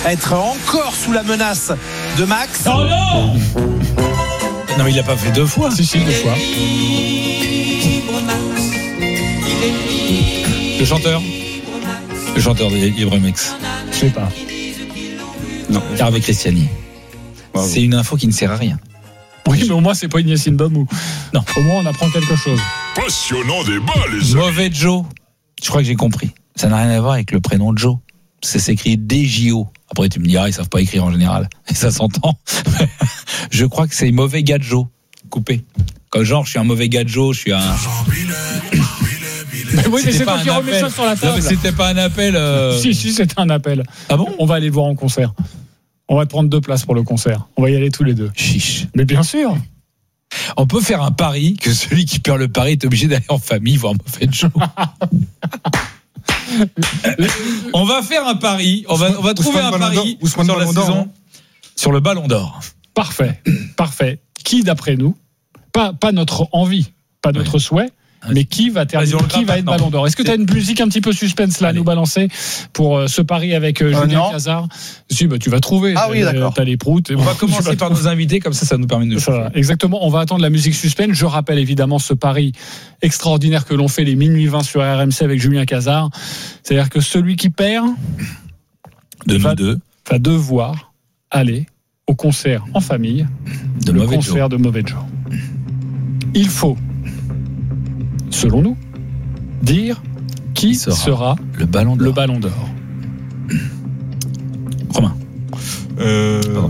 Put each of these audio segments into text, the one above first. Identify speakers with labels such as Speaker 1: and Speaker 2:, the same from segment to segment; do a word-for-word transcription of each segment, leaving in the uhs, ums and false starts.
Speaker 1: être encore sous la menace de Max.
Speaker 2: Oh non
Speaker 3: Non mais il l'a pas fait deux fois.
Speaker 2: Si si deux fois.
Speaker 3: Le chanteur. Le chanteur de Ibremex.
Speaker 2: Je sais pas.
Speaker 3: Non. Hervé Christiani.
Speaker 4: Wow.
Speaker 3: C'est une info qui ne sert à rien.
Speaker 2: Oui, mais au moins c'est pas une Yacine Bamou.
Speaker 3: Non.
Speaker 2: Au moins on apprend quelque chose.
Speaker 5: Passionnant débat, les amis.
Speaker 3: Mauvais Joe. Je crois que j'ai compris. Ça n'a rien à voir avec le prénom de Joe. Ça s'écrit D J O. Après tu me diras, ils savent pas écrire en général. Et ça s'entend. Je crois que c'est mauvais gars de Joe. Coupé. Comme genre, je suis un mauvais gars de Joe, je suis un...
Speaker 2: Mais oui, mais
Speaker 3: C'était
Speaker 2: c'est
Speaker 3: pas
Speaker 2: toi qui
Speaker 3: un
Speaker 2: remets
Speaker 3: appel.
Speaker 2: ça sur la
Speaker 3: Non,
Speaker 2: table.
Speaker 3: mais c'était pas un appel. Euh...
Speaker 2: Si, si, c'était un appel.
Speaker 3: Ah bon?
Speaker 2: On va aller voir en concert. On va te prendre deux places pour le concert. On va y aller tous les deux.
Speaker 3: Chiche.
Speaker 2: Mais bien sûr.
Speaker 3: On peut faire un pari que celui qui perd le pari est obligé d'aller en famille voir Mauvais Joe. On va faire un pari. On va, on va trouver
Speaker 4: Ousmane
Speaker 3: un
Speaker 4: Ballon
Speaker 3: pari
Speaker 4: d'Or. Ousmane
Speaker 3: sur la
Speaker 4: Ballon d'Or,
Speaker 3: saison
Speaker 4: hein.
Speaker 3: sur le Ballon d'Or.
Speaker 2: Parfait. Parfait. Qui, d'après nous, pas, pas notre envie, pas notre
Speaker 3: Ouais.
Speaker 2: souhait, mais qui va terminer,
Speaker 3: Vas-y, on le
Speaker 2: qui va
Speaker 3: gratte
Speaker 2: être
Speaker 3: maintenant.
Speaker 2: Ballon d'Or? Est-ce que tu as une musique un petit peu suspense là à
Speaker 3: Allez.
Speaker 2: nous balancer pour euh, ce pari avec euh,
Speaker 4: Euh,
Speaker 2: Julien
Speaker 4: non.
Speaker 2: Cazard? Si, bah, tu vas trouver.
Speaker 4: Ah oui,
Speaker 2: Euh,
Speaker 4: d'accord.
Speaker 2: T'as les proutes. et
Speaker 3: On
Speaker 2: bon,
Speaker 3: va
Speaker 2: tu
Speaker 3: commencer
Speaker 2: vas
Speaker 3: par
Speaker 2: trouver.
Speaker 3: nos invités, comme ça, ça nous permet de
Speaker 2: Ça va, exactement. On va attendre la musique suspense. Je rappelle évidemment ce pari extraordinaire que l'on fait les minuit vingt sur R M C avec Julien Cazard. C'est-à-dire que celui qui perd
Speaker 3: de
Speaker 2: va,
Speaker 3: nous deux.
Speaker 2: va devoir aller au concert en famille,
Speaker 3: De
Speaker 2: le
Speaker 3: Mauvais
Speaker 2: concert
Speaker 3: Joe.
Speaker 2: de Mauvais Joe. Il faut, selon nous, dire qui
Speaker 3: Qui sera
Speaker 2: sera
Speaker 3: Le Ballon d'Or.
Speaker 2: le Ballon d'Or.
Speaker 3: Romain.
Speaker 4: Euh,
Speaker 3: Pardon.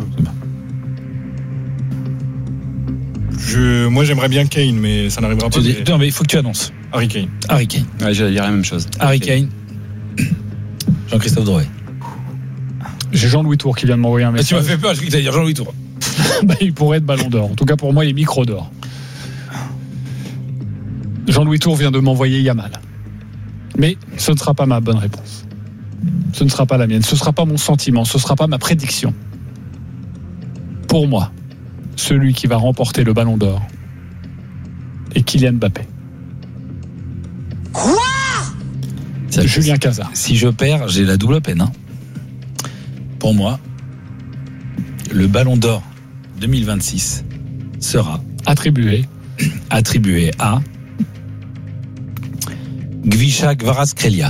Speaker 4: je, moi, j'aimerais bien Kane, mais ça n'arrivera pas.
Speaker 3: Tu dis-
Speaker 4: mais-
Speaker 3: Non, mais il faut que tu annonces.
Speaker 4: Harry Kane.
Speaker 3: Harry Kane.
Speaker 6: Ouais, j'allais dire la même chose.
Speaker 3: Harry Kane. Jean-Christophe Drouet.
Speaker 2: J'ai Jean-Louis Tour qui vient de m'envoyer un
Speaker 3: Ah,
Speaker 2: message.
Speaker 3: tu m'as fait peur, je croyais que t'allais dire Jean-Louis Tour.
Speaker 2: Bah, il pourrait être Ballon d'Or. En tout cas, pour moi, il est micro d'or. Jean-Louis Tour vient de m'envoyer Yamal. Mais ce ne sera pas ma bonne réponse. Ce ne sera pas la mienne. Ce ne sera pas mon sentiment. Ce ne sera pas ma prédiction. Pour moi, celui qui va remporter le Ballon d'Or est Kylian Mbappé.
Speaker 3: Ça,
Speaker 2: Julien Cazard.
Speaker 3: Si je perds, j'ai la double peine. Hein. Pour moi, le Ballon d'Or deux mille vingt-six sera
Speaker 2: Attribué.
Speaker 3: attribué à Gvisha Kvaratskhelia.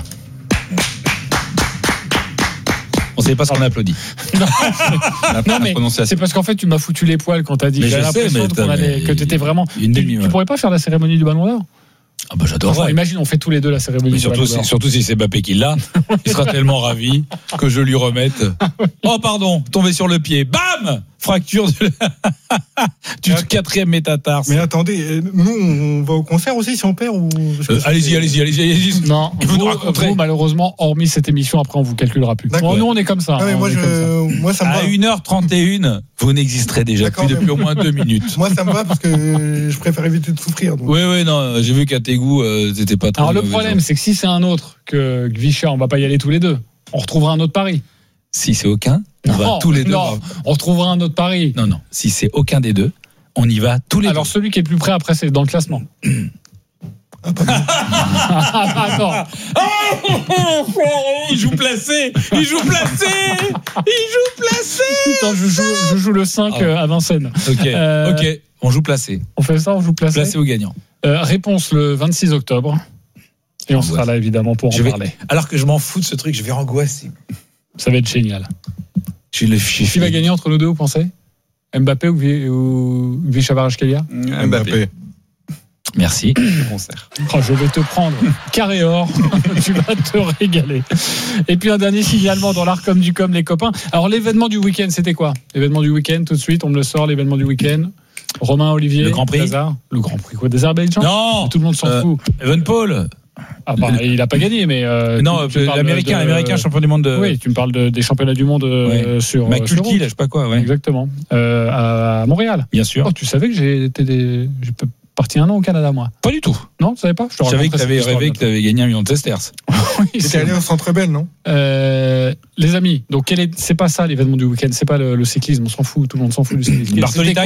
Speaker 3: On ne sait pas si on applaudit.
Speaker 2: Non, mais c'est parce qu'en fait, tu m'as foutu les poils quand t'as dit.
Speaker 3: Mais
Speaker 2: J'ai
Speaker 3: je sais,
Speaker 2: l'impression
Speaker 3: mais
Speaker 2: qu'on
Speaker 3: t'as-
Speaker 2: allait-
Speaker 3: mais-
Speaker 2: que t'étais vraiment.
Speaker 3: Une
Speaker 2: Tu,
Speaker 3: demi-
Speaker 2: tu pourrais pas faire la cérémonie du Ballon d'Or?
Speaker 3: Ah bah j'adore.
Speaker 2: Enfin, imagine, on fait tous les deux la cérémonie
Speaker 3: Mais
Speaker 2: du
Speaker 3: surtout,
Speaker 2: Ballon
Speaker 3: si,
Speaker 2: d'Or.
Speaker 3: surtout si c'est Mbappé qui l'a, il sera tellement ravi que je lui remette. Oh pardon, tombé sur le pied. Bam, fracture du, du quatrième métatarse.
Speaker 4: Mais attendez, euh, nous, on va au concert aussi si on perd ou... parce que
Speaker 3: Euh,
Speaker 4: c'est-
Speaker 3: allez-y, allez-y, allez-y, allez-y.
Speaker 2: Non,
Speaker 3: Il vous
Speaker 2: vous,
Speaker 3: raconterai.
Speaker 2: vous, malheureusement, hormis cette émission, après on vous calculera plus.
Speaker 4: D'accord.
Speaker 2: Bon, nous on est comme ça.
Speaker 4: Ah, mais
Speaker 2: on
Speaker 4: moi,
Speaker 2: est comme ça.
Speaker 4: je, moi, ça me va.
Speaker 3: À une heure trente et une, vous n'existerez déjà
Speaker 4: D'accord,
Speaker 3: plus depuis
Speaker 4: mais-
Speaker 3: au moins deux minutes.
Speaker 4: Moi, ça me va parce que je préfère éviter de souffrir. donc.
Speaker 3: Oui, oui, non, j'ai vu qu'à tes goûts, euh, t'étais pas très
Speaker 2: Alors le
Speaker 3: mauvais
Speaker 2: problème,
Speaker 3: joueur.
Speaker 2: c'est que si c'est un autre que Gvisha, on va pas y aller tous les deux. On retrouvera un autre pari.
Speaker 3: Si c'est aucun, on va
Speaker 2: Non,
Speaker 3: tous les deux.
Speaker 2: non, on retrouvera un autre pari.
Speaker 3: Non, non, si c'est aucun des deux, on y va tous les
Speaker 2: Alors
Speaker 3: deux.
Speaker 2: celui qui est le plus près après, c'est dans le classement. Attends.
Speaker 3: Il joue placé, il joue placé, il joue placé.
Speaker 2: Attends, je joue, je joue le cinq
Speaker 3: Ah.
Speaker 2: euh, à Vincennes.
Speaker 3: Ok,
Speaker 2: Euh,
Speaker 3: ok, on joue placé,
Speaker 2: On fait ça, on joue placé.
Speaker 3: placé au gagnant.
Speaker 2: Euh, réponse le vingt-six octobre. Et on
Speaker 3: Angoisse.
Speaker 2: sera là évidemment pour en
Speaker 3: Je vais-
Speaker 2: parler.
Speaker 3: Alors que je m'en fous de ce truc, je vais angoisser.
Speaker 2: Ça va être génial.
Speaker 3: J'ai le fichier.
Speaker 2: Qui va gagner entre nous deux, vous pensez? Mbappé ou, Vi- ou Gvisha Kvaratskhelia?
Speaker 4: Mbappé.
Speaker 3: Merci.
Speaker 6: Concert.
Speaker 2: Oh, je vais te prendre carré or. Tu vas te régaler. Et puis un dernier signalement dans l'art comme du com, les copains. Alors l'événement du week-end, c'était quoi? L'événement du week-end, tout de suite, on me le sort, l'événement du week-end. Romain, Olivier,
Speaker 3: Le Grand Prix.
Speaker 2: Lazare. Le Grand Prix quoi, d'Azerbaïdjan?
Speaker 3: Non,
Speaker 2: Tout le monde s'en
Speaker 3: euh,
Speaker 2: fout.
Speaker 3: Evenepoel.
Speaker 2: Ah, bah, il a pas gagné, mais euh,
Speaker 3: Non,
Speaker 2: tu- tu parles
Speaker 3: l'américain,
Speaker 2: de-
Speaker 3: l'américain champion du monde de.
Speaker 2: Oui, tu me parles de- des championnats du monde euh, sur. sur
Speaker 3: McCulkey,
Speaker 2: route.
Speaker 3: là, je sais pas quoi, ouais.
Speaker 2: Exactement. Euh, à Montréal.
Speaker 3: Bien sûr.
Speaker 2: Oh, tu savais que j'ai été des... j'ai parti un an au Canada, moi.
Speaker 3: Pas du tout.
Speaker 2: Non, tu savais pas? Je, te
Speaker 3: Je savais que
Speaker 2: raconterai
Speaker 3: t'avais
Speaker 2: cette
Speaker 3: rêvé que
Speaker 2: histoire
Speaker 3: t'avais gagné un million de testers.
Speaker 2: bientôt. Oui,
Speaker 4: C'était
Speaker 2: c'est
Speaker 4: allé au Centre Bell, non?
Speaker 2: Euh, les amis, donc quel est, c'est pas ça l'événement du week-end, c'est pas le, le cyclisme, on s'en fout, tout le monde s'en fout du cyclisme.
Speaker 3: Bartoli
Speaker 2: C'était quoi?
Speaker 3: Time.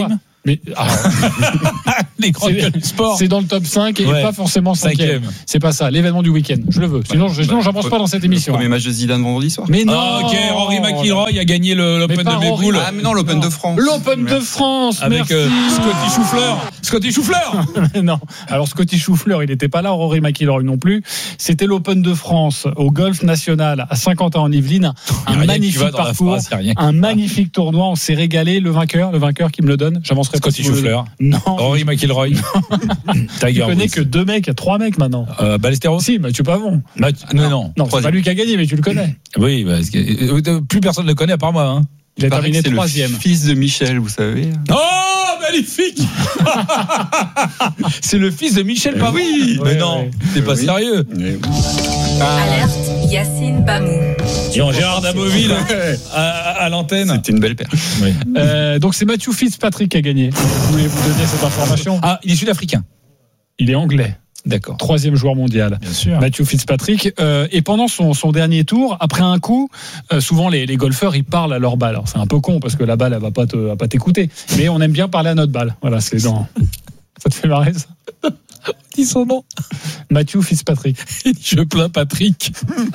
Speaker 2: Mais alors,
Speaker 3: Les grands
Speaker 2: c'est,
Speaker 3: du sport.
Speaker 2: c'est dans le top cinq et
Speaker 3: Ouais.
Speaker 2: pas forcément cinquième.
Speaker 3: Cinquième.
Speaker 2: C'est pas ça, l'événement du week-end. Je le veux. Sinon, je, sinon j'avance pas dans cette émission.
Speaker 6: Premier match de Zidane vendredi soir.
Speaker 2: Mais non.
Speaker 3: Ah, ok, Rory McIlroy a gagné le, l'Open
Speaker 2: Mais pas
Speaker 3: de
Speaker 2: Rory.
Speaker 3: Béboul.
Speaker 6: Ah mais non, l'Open
Speaker 2: Non.
Speaker 6: de France.
Speaker 2: L'Open de France,
Speaker 3: Avec
Speaker 2: merci.
Speaker 3: euh, Scotty Choufleur. Scotty Choufleur.
Speaker 2: Non. Alors Scotty Choufleur, il n'était pas là, Rory McIlroy non plus. C'était l'Open de France au Golf National à Saint-Quentin-en-Yvelines. Un
Speaker 3: Rien qui
Speaker 2: magnifique
Speaker 3: va dans la
Speaker 2: parcours,
Speaker 3: phrase, y a rien.
Speaker 2: un magnifique tournoi. On s'est régalé. Le vainqueur, le vainqueur qui me le donne. J'avancerai pas.
Speaker 3: Scotty
Speaker 2: si vous le-
Speaker 3: Choufleur.
Speaker 2: Non.
Speaker 3: Rory McIlroy.
Speaker 2: Tu
Speaker 3: Tiger
Speaker 2: connais
Speaker 3: Woods.
Speaker 2: que deux mecs, trois mecs maintenant.
Speaker 3: Euh, Ballesteros.
Speaker 2: Si, Mathieu Pavon.
Speaker 3: Bah, tu- non, non.
Speaker 2: Non, c'est pas lui qui a gagné, mais tu le connais.
Speaker 3: Oui, parce que euh, plus personne ne le connaît à part moi. Hein.
Speaker 2: Il a
Speaker 6: Paraît
Speaker 2: terminé
Speaker 6: que c'est
Speaker 2: troisième.
Speaker 6: le fils de Michel, vous savez.
Speaker 3: Oh, magnifique. C'est le fils de Michel
Speaker 6: Eh
Speaker 3: Pavon.
Speaker 2: oui.
Speaker 3: Mais
Speaker 2: Ouais,
Speaker 3: non,
Speaker 2: ouais.
Speaker 3: t'es pas
Speaker 6: Oui.
Speaker 3: sérieux.
Speaker 7: Alerte, Yacine Bamou.
Speaker 3: Tiens, Gérard Damoville à, à, à l'antenne.
Speaker 6: C'était une belle paire.
Speaker 3: Oui.
Speaker 2: Euh, donc c'est Matthew Fitzpatrick qui a gagné. Je voulais vous donner cette information.
Speaker 3: Ah, il est sud-africain.
Speaker 2: Il est anglais.
Speaker 3: D'accord.
Speaker 2: Troisième joueur mondial.
Speaker 3: Bien sûr.
Speaker 2: Matthew Fitzpatrick. Euh, et pendant son, son dernier tour, après un coup, euh, souvent les, les golfeurs ils parlent à leur balle. Alors c'est un peu con parce que la balle elle va pas te, va pas t'écouter. Mais on aime bien parler à notre balle. Voilà, c'est dans. Ça te fait marrer ça?
Speaker 3: Dis son nom.
Speaker 2: Matthew Fitzpatrick.
Speaker 3: Je plains Patrick.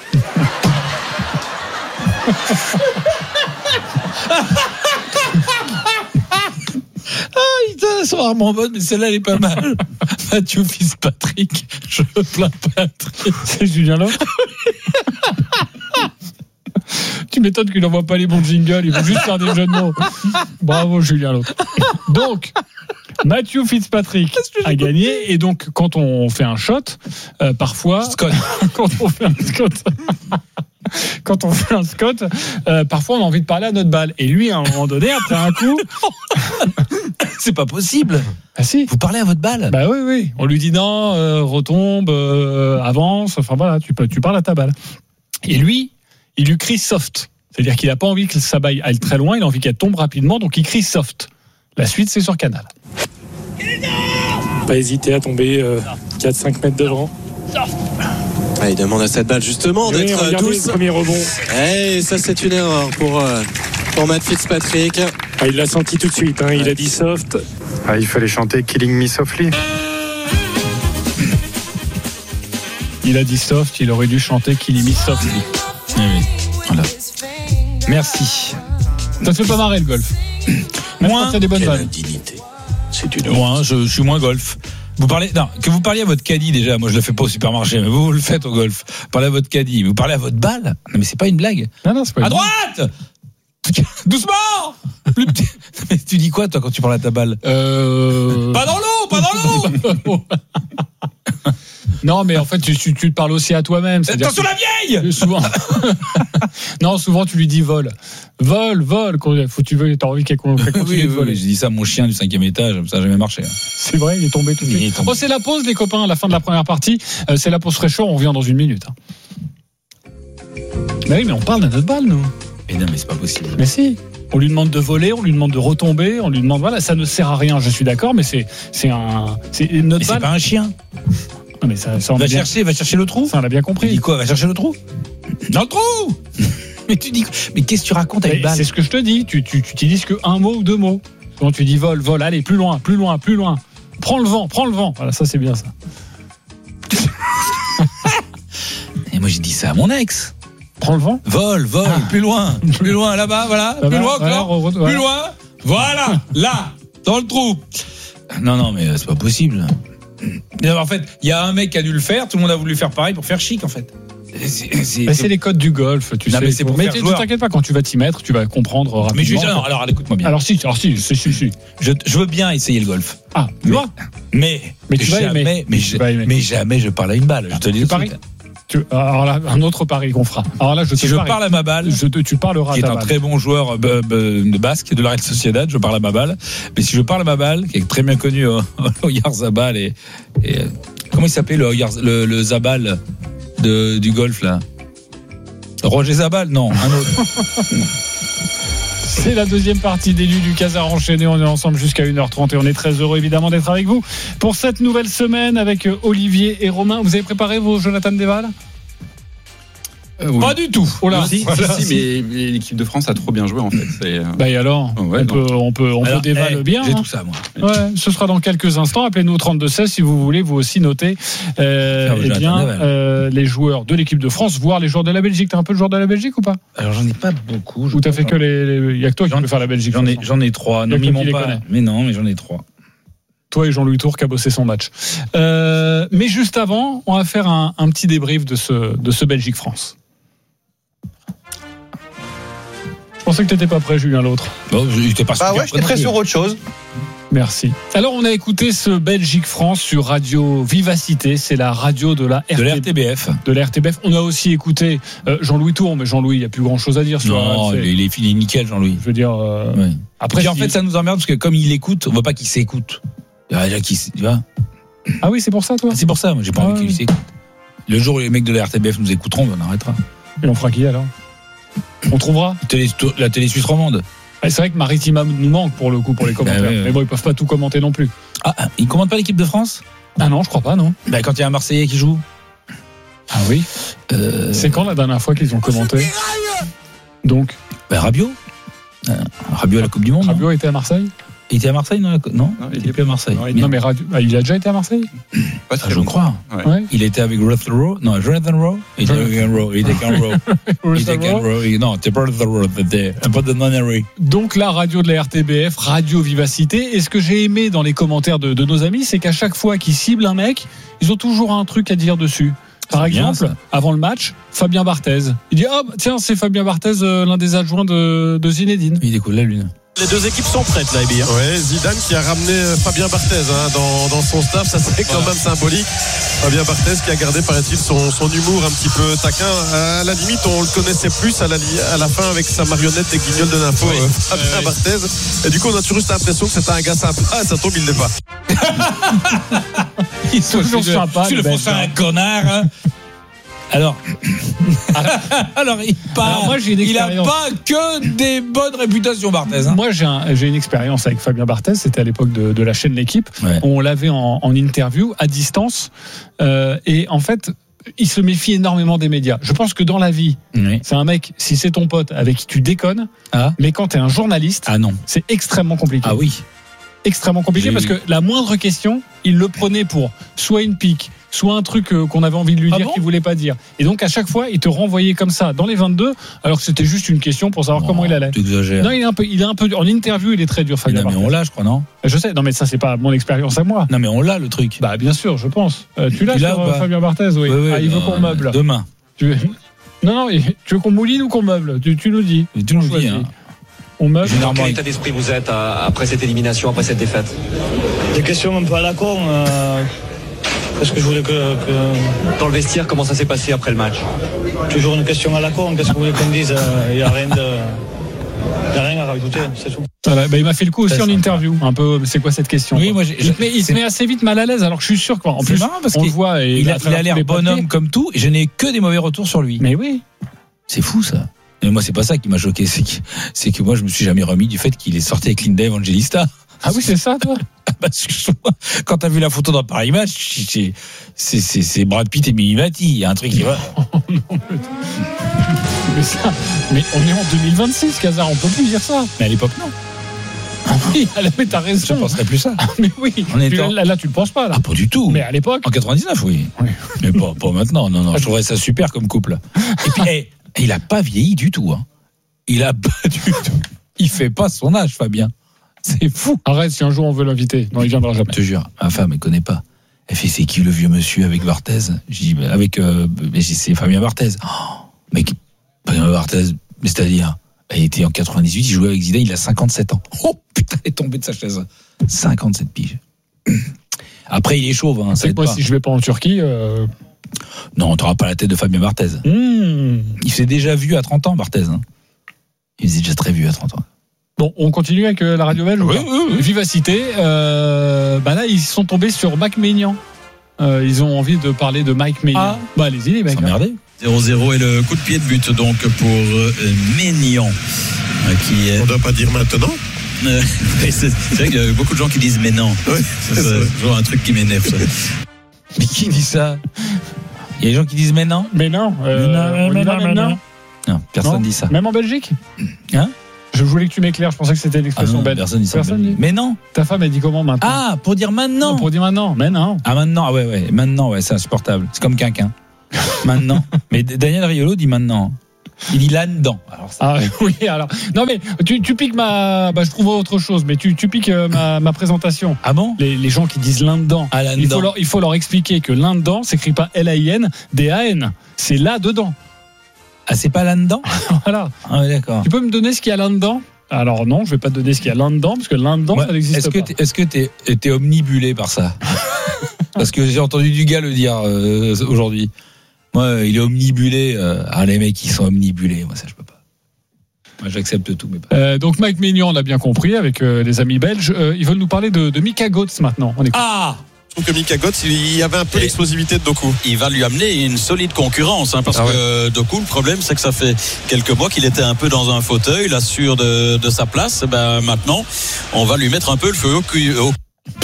Speaker 3: Ah, putain, elles sont rarement bonnes, mais celle-là, elle est pas mal. Mathieu Fitzpatrick, je plains Patrick.
Speaker 2: C'est Julien Lotte. Tu m'étonnes qu'il n'envoie pas les bons jingles, il veut juste faire des jeux de mots. Bravo Julien Lotte. Donc, Matthew Fitzpatrick a gagné et donc quand on fait un shot, euh, parfois,
Speaker 3: Scott.
Speaker 2: quand on fait un Scott, quand on fait un Scott, euh, parfois on a envie de parler à notre balle. Et lui, à un moment donné, après un coup,
Speaker 3: C'est pas possible.
Speaker 2: ah si.
Speaker 3: Vous parlez à votre balle.
Speaker 2: Bah oui, oui. On lui dit non, euh, retombe, euh, avance. Enfin voilà, tu, peux, tu parles à ta balle. Et lui, il lui crie soft. C'est-à-dire qu'il n'a pas envie que sa balle aille très loin, il a envie qu'elle tombe rapidement, donc il crie soft. La suite, c'est sur Canal.
Speaker 8: Pas hésiter à tomber euh, quatre cinq mètres devant.
Speaker 9: Ah, il demande à cette balle justement
Speaker 8: Oui,
Speaker 9: d'être
Speaker 8: regardez
Speaker 9: douce.
Speaker 8: le premier rebond.
Speaker 9: Et ça c'est une erreur pour, euh, pour Matt Fitzpatrick.
Speaker 8: Ah, il l'a senti tout de suite, hein, il a dit soft.
Speaker 10: Ah, il fallait chanter Killing Me Softly.
Speaker 2: Il a dit soft, il aurait dû chanter qu'il imite soft.
Speaker 3: Oui, oui. Voilà.
Speaker 2: Merci. Ça te fait pas marrer le golf? Même
Speaker 3: Moins.
Speaker 2: quand il y a des bonnes vannes.
Speaker 9: indignité. C'est une
Speaker 3: Moi, je, je suis moins golf. Vous parlez, non, que vous parliez à votre caddie déjà, moi je le fais pas au supermarché, mais vous, vous le faites au golf. Vous parlez à votre caddie, vous parlez à votre balle. Non mais c'est pas une blague.
Speaker 2: Non, non, c'est pas
Speaker 3: À
Speaker 2: une-
Speaker 3: droite. Doucement. Plus petit. Mais tu dis quoi toi quand tu parles à ta balle?
Speaker 2: Euh...
Speaker 3: Pas dans l'eau, pas dans l'eau.
Speaker 2: Non, mais en fait, tu, tu, tu te parles aussi à toi-même. C'est-à-dire
Speaker 3: Attention la vieille.
Speaker 2: que souvent. Non, souvent tu lui dis vol, vol, vol. Quand faut tu veux, t'as envie qu'elle qu'elle continue
Speaker 3: Oui,
Speaker 2: de
Speaker 3: oui,
Speaker 2: voler.
Speaker 3: oui, j'ai dit ça à mon chien du cinquième étage, ça n'a jamais marché.
Speaker 2: C'est vrai, il est tombé tout de
Speaker 3: Il est
Speaker 2: suite.
Speaker 3: tombé.
Speaker 2: Oh, c'est la pause, les copains, à la fin de la première partie. Euh, c'est la pause fraîcheur, on revient dans une minute. hein. Mais oui, mais on parle de notre balle, nous.
Speaker 3: Mais non, mais c'est pas possible.
Speaker 2: Mais si. On lui demande de voler, on lui demande de retomber, on lui demande. Voilà, ça ne sert à rien, je suis d'accord, mais c'est, c'est un. C'est notre
Speaker 3: Mais c'est
Speaker 2: balle.
Speaker 3: pas un chien.
Speaker 2: Non, mais ça, ça, on
Speaker 3: Va
Speaker 2: a bien,
Speaker 3: chercher, va chercher le trou.
Speaker 2: ça, on a bien
Speaker 3: Il
Speaker 2: compris.
Speaker 3: dit quoi? Va chercher le trou. Dans le trou. Mais tu dis quoi? Mais qu'est-ce que tu racontes avec
Speaker 2: Mais
Speaker 3: balle?
Speaker 2: c'est ce que je te dis. Tu, tu, tu utilises que un mot ou deux mots. Quand tu dis vol, vol, allez, plus loin, plus loin, plus loin. Prends le vent, prends le vent. Voilà, ça, c'est bien ça.
Speaker 3: Et moi j'ai dit ça à mon ex.
Speaker 2: Prends le vent.
Speaker 3: Vol, vol, plus loin, plus loin là-bas, voilà,
Speaker 2: Ça
Speaker 3: plus
Speaker 2: va,
Speaker 3: loin
Speaker 2: voilà,
Speaker 3: encore,
Speaker 2: re- re-
Speaker 3: plus
Speaker 2: voilà.
Speaker 3: loin, voilà, là, dans le trou. Non, non, mais c'est pas possible. En fait, il y a un mec qui a dû le faire, tout le monde a voulu faire pareil pour faire chic en fait. C'est, c'est-
Speaker 2: Mais c'est les codes du golf, tu
Speaker 3: Non,
Speaker 2: sais.
Speaker 3: mais c'est pour faire
Speaker 2: tu-
Speaker 3: joueur.
Speaker 2: t'inquiète pas, quand tu vas t'y mettre, tu vas comprendre rapidement.
Speaker 3: Mais je vais non, alors, alors écoute-moi bien.
Speaker 2: Alors si, alors si, si, si, si.
Speaker 3: je, je veux bien essayer le golf,
Speaker 2: Ah, tu
Speaker 3: mais,
Speaker 2: vois,
Speaker 3: mais,
Speaker 2: Mais tu vas
Speaker 3: jamais,
Speaker 2: aimer.
Speaker 3: mais,
Speaker 2: Tu
Speaker 3: je-
Speaker 2: vas aimer.
Speaker 3: mais jamais je parle à une balle. Je te le dis
Speaker 2: Tu
Speaker 3: tout de
Speaker 2: paries
Speaker 3: suite.
Speaker 2: tu- alors là, un autre pari qu'on fera. Alors là, je te
Speaker 3: Si je
Speaker 2: parie.
Speaker 3: parle à ma balle,
Speaker 2: je te, tu parleras
Speaker 3: qui
Speaker 2: à
Speaker 3: est
Speaker 2: ta
Speaker 3: un
Speaker 2: balle.
Speaker 3: très bon joueur euh, euh, de basque de la Real Sociedad, je parle à ma balle. Mais si je parle à ma balle, qui est très bien connu au, au Yarzabal et, et euh, comment il s'appelait le, Oyar- le, le Zabal de, du golf là? Roger Zabal? Non, un autre.
Speaker 2: C'est la deuxième partie des Nuits du Casar enchaîné. On est ensemble jusqu'à une heure trente et on est très heureux évidemment d'être avec vous pour cette nouvelle semaine avec Olivier et Romain. Vous avez préparé vos Jonathan Desval?
Speaker 3: Euh,
Speaker 2: Pas du tout. Oh là.
Speaker 6: Si, voilà. si, si, mais, mais l'équipe de France a trop bien joué en fait. C'est, euh...
Speaker 2: Bah et alors,
Speaker 6: ouais,
Speaker 2: on, peut, on peut, on
Speaker 3: alors,
Speaker 2: peut dévaler
Speaker 3: hey,
Speaker 2: bien.
Speaker 3: J'ai
Speaker 2: hein.
Speaker 3: tout ça, moi.
Speaker 2: Ouais, ce sera dans quelques instants. Appelez-nous au trente-deux seize si vous voulez vous aussi noter euh, eh bien, euh, les joueurs de l'équipe de France, voire les joueurs de la Belgique. T'as un peu le joueur de la Belgique ou pas?
Speaker 3: Alors j'en ai pas beaucoup.
Speaker 2: Ou t'as fait que les. Il y a que toi qui peux faire la Belgique.
Speaker 3: J'en ai, j'en ai trois. Non, mais ils m'ont pas. Mais non, mais j'en ai trois.
Speaker 2: Toi et Jean-Louis Tour qui a bossé son match. Euh, mais juste avant, on va faire un, un petit débrief de ce, de ce Belgique-France. Je pensais que tu n'étais pas prêt, Julien, l'autre.
Speaker 3: Bon, j'étais pas
Speaker 1: bah ouais, j'étais prêt sur autre chose.
Speaker 2: Merci. Alors, on a écouté ce Belgique-France sur Radio Vivacité. C'est la radio de la, R T B F.
Speaker 3: De la R T B F.
Speaker 2: De la R T B F. On a aussi écouté euh, Jean-Louis Tour, mais Jean-Louis, il n'y a plus grand-chose à dire sur
Speaker 3: non,
Speaker 2: R T B F.
Speaker 3: il est fini nickel, Jean-Louis.
Speaker 2: Je veux dire... Euh...
Speaker 3: Oui.
Speaker 2: Après,
Speaker 3: puis en
Speaker 2: si...
Speaker 3: fait, ça nous emmerde parce que comme il écoute, on veut pas qu'il s'écoute. Qui, tu vois.
Speaker 2: Ah oui, c'est pour ça, toi.
Speaker 3: C'est pour ça, moi, j'ai pas
Speaker 2: ah
Speaker 3: envie
Speaker 2: ouais.
Speaker 3: qu'il s'écoute. Le jour où les mecs de la R T B F nous écouteront, on arrêtera.
Speaker 2: Et on fera qui alors? On trouvera
Speaker 3: télé, la télé suisse romande.
Speaker 2: Ah, c'est vrai que Maritima nous manque pour le coup pour les commentaires.
Speaker 3: Bah ouais, ouais.
Speaker 2: Mais bon, ils peuvent pas tout commenter non plus.
Speaker 3: Ah, ils commandent pas l'équipe de France?
Speaker 2: Ah non, je crois pas, non.
Speaker 3: Bah, quand il y a un Marseillais qui joue.
Speaker 2: Ah oui.
Speaker 3: Euh...
Speaker 2: C'est quand la dernière fois qu'ils ont commenté? Donc.
Speaker 3: Bah, Rabiot. Euh, Rabiot à la Coupe du Monde.
Speaker 2: Rabiot était à Marseille?
Speaker 3: Il était à Marseille, non? Non,
Speaker 6: non
Speaker 3: il était plus à Marseille.
Speaker 6: Non,
Speaker 2: il, non mais Radio... ah, il a déjà été à Marseille?
Speaker 6: Pas
Speaker 3: ah, je crois.
Speaker 6: Ouais.
Speaker 2: Ouais.
Speaker 3: Il était avec Jonathan Rowe. Non, Jonathan Rowe. Il était avec Rowe. Il était avec Rowe. Il était avec Rowe. Non, c'était pas Jonathan Rowe. C'était un peu de non-Harry.
Speaker 2: Donc la radio de la R T B F, Radio Vivacité. Et ce que j'ai aimé dans les commentaires de, de nos amis, c'est qu'à chaque fois qu'ils ciblent un mec, ils ont toujours un truc à dire dessus. Par exemple, bien, avant le match, Fabien Barthez. Il dit, oh, tiens, c'est Fabien Barthez, euh, l'un des adjoints de, de Zinedine.
Speaker 3: Il découle la lune.
Speaker 9: Les deux équipes sont prêtes là, Ebi.
Speaker 11: Ouais, Zidane qui a ramené Fabien Barthez hein, dans, dans son staff, ça c'est quand même symbolique. Fabien Barthez qui a gardé, paraît-il, son, son humour un petit peu taquin. À la limite, on le connaissait plus à la, à la fin avec sa marionnette des guignols de l'info, oui. euh, Fabien oui. Barthez. Et du coup, on a toujours juste l'impression que c'était un gars sympa. Ah, ça tombe, il l'est pas.
Speaker 2: Ils sont toujours sympas.
Speaker 3: Tu le penses un connard, hein. Alors, alors il part. Alors moi, j'ai une il a pas que des bonnes réputations, Barthez. Hein.
Speaker 2: Moi, j'ai, un, j'ai une expérience avec Fabien Barthez. C'était à l'époque de, de la chaîne L'Équipe. Ouais. On l'avait en, en interview à distance. Euh, et en fait, il se méfie énormément des médias. Je pense que dans la vie, oui. c'est un mec, si c'est ton pote avec qui tu déconnes, ah. mais quand t'es un journaliste,
Speaker 3: ah non.
Speaker 2: c'est extrêmement compliqué.
Speaker 3: Ah oui.
Speaker 2: Extrêmement compliqué j'ai parce vu. que la moindre question, il le prenait pour soit une pique, soit un truc qu'on avait envie de lui dire ah bon qu'il voulait pas dire. Et donc à chaque fois, il te renvoyait comme ça dans les vingt-deux, alors que c'était juste une question pour savoir oh, comment il allait.
Speaker 3: Tu exagères.
Speaker 2: Non, il est un peu, il est un peu en interview, il est très dur.
Speaker 3: Fabien. Non mais on l'a, je crois, non.
Speaker 2: Je sais. Non mais ça c'est pas mon expérience à moi.
Speaker 3: Non mais on l'a le truc.
Speaker 2: Bah bien sûr, je pense. Euh, tu l'as, tu l'as sur bah... Fabien Barthez, oui. oui, oui ah, il veut euh, qu'on meuble.
Speaker 3: Demain.
Speaker 2: Tu veux... Non non, tu veux qu'on mouline ou qu'on meuble tu, tu nous dis.
Speaker 3: Et tu nous dis. Hein.
Speaker 2: On meuble.
Speaker 12: Dans quel état d'esprit vous êtes euh, après cette élimination, après cette défaite?
Speaker 13: Des questions un peu à la con. Euh... Qu'est-ce que je voulais que, que...
Speaker 12: Dans le vestiaire, comment ça s'est passé après le match?
Speaker 13: Toujours une question à la con. Qu'est-ce que vous voulez qu'on dise? Il n'y a rien de... Il n'y a rien à rajouter, c'est tout.
Speaker 2: Voilà, bah il m'a fait le coup aussi en interview. Un peu, c'est quoi cette question?
Speaker 3: Oui, moi, j'ai,
Speaker 2: il, met, il se met assez vite mal à l'aise, alors que je suis sûr qu'en
Speaker 3: c'est
Speaker 2: plus,
Speaker 3: marrant parce
Speaker 2: on
Speaker 3: qu'il
Speaker 2: le voit. Et
Speaker 3: il, a, il a l'air bonhomme comme tout, et je n'ai que des mauvais retours sur lui.
Speaker 2: Mais oui.
Speaker 3: C'est fou, ça. Mais moi, c'est pas ça qui m'a choqué. C'est que, c'est que moi, je me suis jamais remis du fait qu'il est sorti avec Linda Evangelista.
Speaker 2: Ah oui, c'est ça, toi?
Speaker 3: Parce que quand t'as vu la photo dans Paris Match, c'est, c'est, c'est, c'est Brad Pitt et Mimimati. Il y a un truc qui va.
Speaker 2: non, mais... mais ça, mais on est en deux mille vingt-six, Casar, on peut plus dire ça.
Speaker 3: Mais à l'époque, non.
Speaker 2: Ah oui, mais t'as raison.
Speaker 3: Je ne penserais plus ça.
Speaker 2: Ah, mais oui.
Speaker 3: On est
Speaker 2: tu,
Speaker 3: en...
Speaker 2: là, là, tu le penses pas, là.
Speaker 3: Ah, pas du tout.
Speaker 2: Mais à l'époque.
Speaker 3: En quatre-vingt-dix-neuf, oui. oui. Mais pas, pas maintenant. Non, non. Je trouverais ça super comme couple. Et puis, hey, il a pas vieilli du tout, hein. Il a pas du tout. Il fait pas son âge, Fabien. C'est fou.
Speaker 2: Arrête, si un jour on veut l'inviter. Non, il viendra jamais.
Speaker 3: Je te jure, ma femme, elle connaît pas. Elle fait, c'est qui le vieux monsieur avec Barthez? Je dis, avec, euh, c'est Fabien Barthez. Oh, mais Fabien Barthez, mais c'est-à-dire, il était en quatre-vingt-dix-huit, il jouait avec Zidane, il a cinquante-sept ans. Oh putain, il est tombé de sa chaise. cinquante-sept piges. Après, il est chauve. Hein,
Speaker 2: c'est quoi, si je vais pas en Turquie euh...
Speaker 3: Non, t'auras pas la tête de Fabien Barthez.
Speaker 2: Mmh.
Speaker 3: Il s'est déjà vu à trente ans, Barthez. Hein. Il s'est déjà très vu à trente ans.
Speaker 2: Bon, on continue avec la radio belge.
Speaker 3: Oui, oui, oui.
Speaker 2: Vivacité. Euh, bah là, ils sont tombés sur Mac Maignan. Euh, ils ont envie de parler de Mike Maignan. Ah. Bah allez-y les mecs.
Speaker 3: S'emmerder.
Speaker 14: zéro zéro et le coup de pied de but donc pour euh, Maignan. Euh, qui est...
Speaker 11: On ne doit pas dire maintenant.
Speaker 14: Euh, c'est, c'est vrai qu'il y a beaucoup de gens qui disent mais non.
Speaker 11: Oui,
Speaker 14: c'est, c'est toujours un truc qui m'énerve. Ça.
Speaker 3: Mais qui dit ça? Il y a des gens qui disent mais non.
Speaker 2: Mais non. Euh,
Speaker 3: mais non,
Speaker 2: on
Speaker 3: mais
Speaker 2: y va
Speaker 3: non,
Speaker 2: maintenant.
Speaker 3: non. Non, personne
Speaker 2: Non.
Speaker 3: dit ça.
Speaker 2: Même en Belgique.
Speaker 3: Hein?
Speaker 2: Je voulais que tu m'éclaires. Je pensais que c'était l'expression
Speaker 3: Ah non,
Speaker 2: belge.
Speaker 3: personne dit ça.
Speaker 2: Personne dit.
Speaker 3: Mais non.
Speaker 2: Ta femme, elle dit comment maintenant?
Speaker 3: Ah, pour dire maintenant.
Speaker 2: Non, pour dire maintenant. Mais non.
Speaker 3: Ah, maintenant, ah ouais, ouais. Maintenant, ouais, c'est insupportable. C'est comme quinquin. Maintenant. Mais Daniel Riolo dit maintenant. Il dit là-dedans. Alors, ça...
Speaker 2: Ah oui, alors. Non, mais tu, tu piques ma. Bah, je trouve autre chose, mais tu, tu piques euh, ma, ma présentation.
Speaker 3: Ah bon?
Speaker 2: Les, les gens qui disent là-dedans.
Speaker 3: Ah, là-dedans.
Speaker 2: Il faut leur, il faut leur expliquer que là-dedans s'écrit pas L A I N, D A N. C'est là-dedans.
Speaker 3: Ah, c'est pas là-dedans?
Speaker 2: Voilà.
Speaker 3: Ah, ouais, d'accord.
Speaker 2: Tu peux me donner ce qu'il y a là-dedans? Alors non, je vais pas te donner ce qu'il y a là-dedans, parce que là-dedans,
Speaker 3: Ouais,
Speaker 2: ça n'existe
Speaker 3: est-ce que
Speaker 2: pas.
Speaker 3: t'es, est-ce que t'es, t'es omnibulé par ça? Parce que j'ai entendu du gars le dire euh, aujourd'hui. Moi, il est omnibulé. Euh, ah, les mecs, ils sont omnibulés. Moi, ça, je peux pas. Moi, j'accepte tout, mais pas.
Speaker 2: Euh, donc Mike Maignan, on l'a bien compris, avec euh, les amis belges. Euh, ils veulent nous parler de, de Mika Götze maintenant. On écoute.
Speaker 11: Ah Je trouve que Mika Götze, il y avait un peu
Speaker 14: Et
Speaker 11: l'explosivité de Doku.
Speaker 14: Il va lui amener une solide concurrence, hein, parce
Speaker 11: Ah ouais.
Speaker 14: que Doku, le problème, c'est que ça fait quelques mois qu'il était un peu dans un fauteuil, là, sûr de, de sa place. Ben, maintenant, on va lui mettre un peu le feu au cul. Au...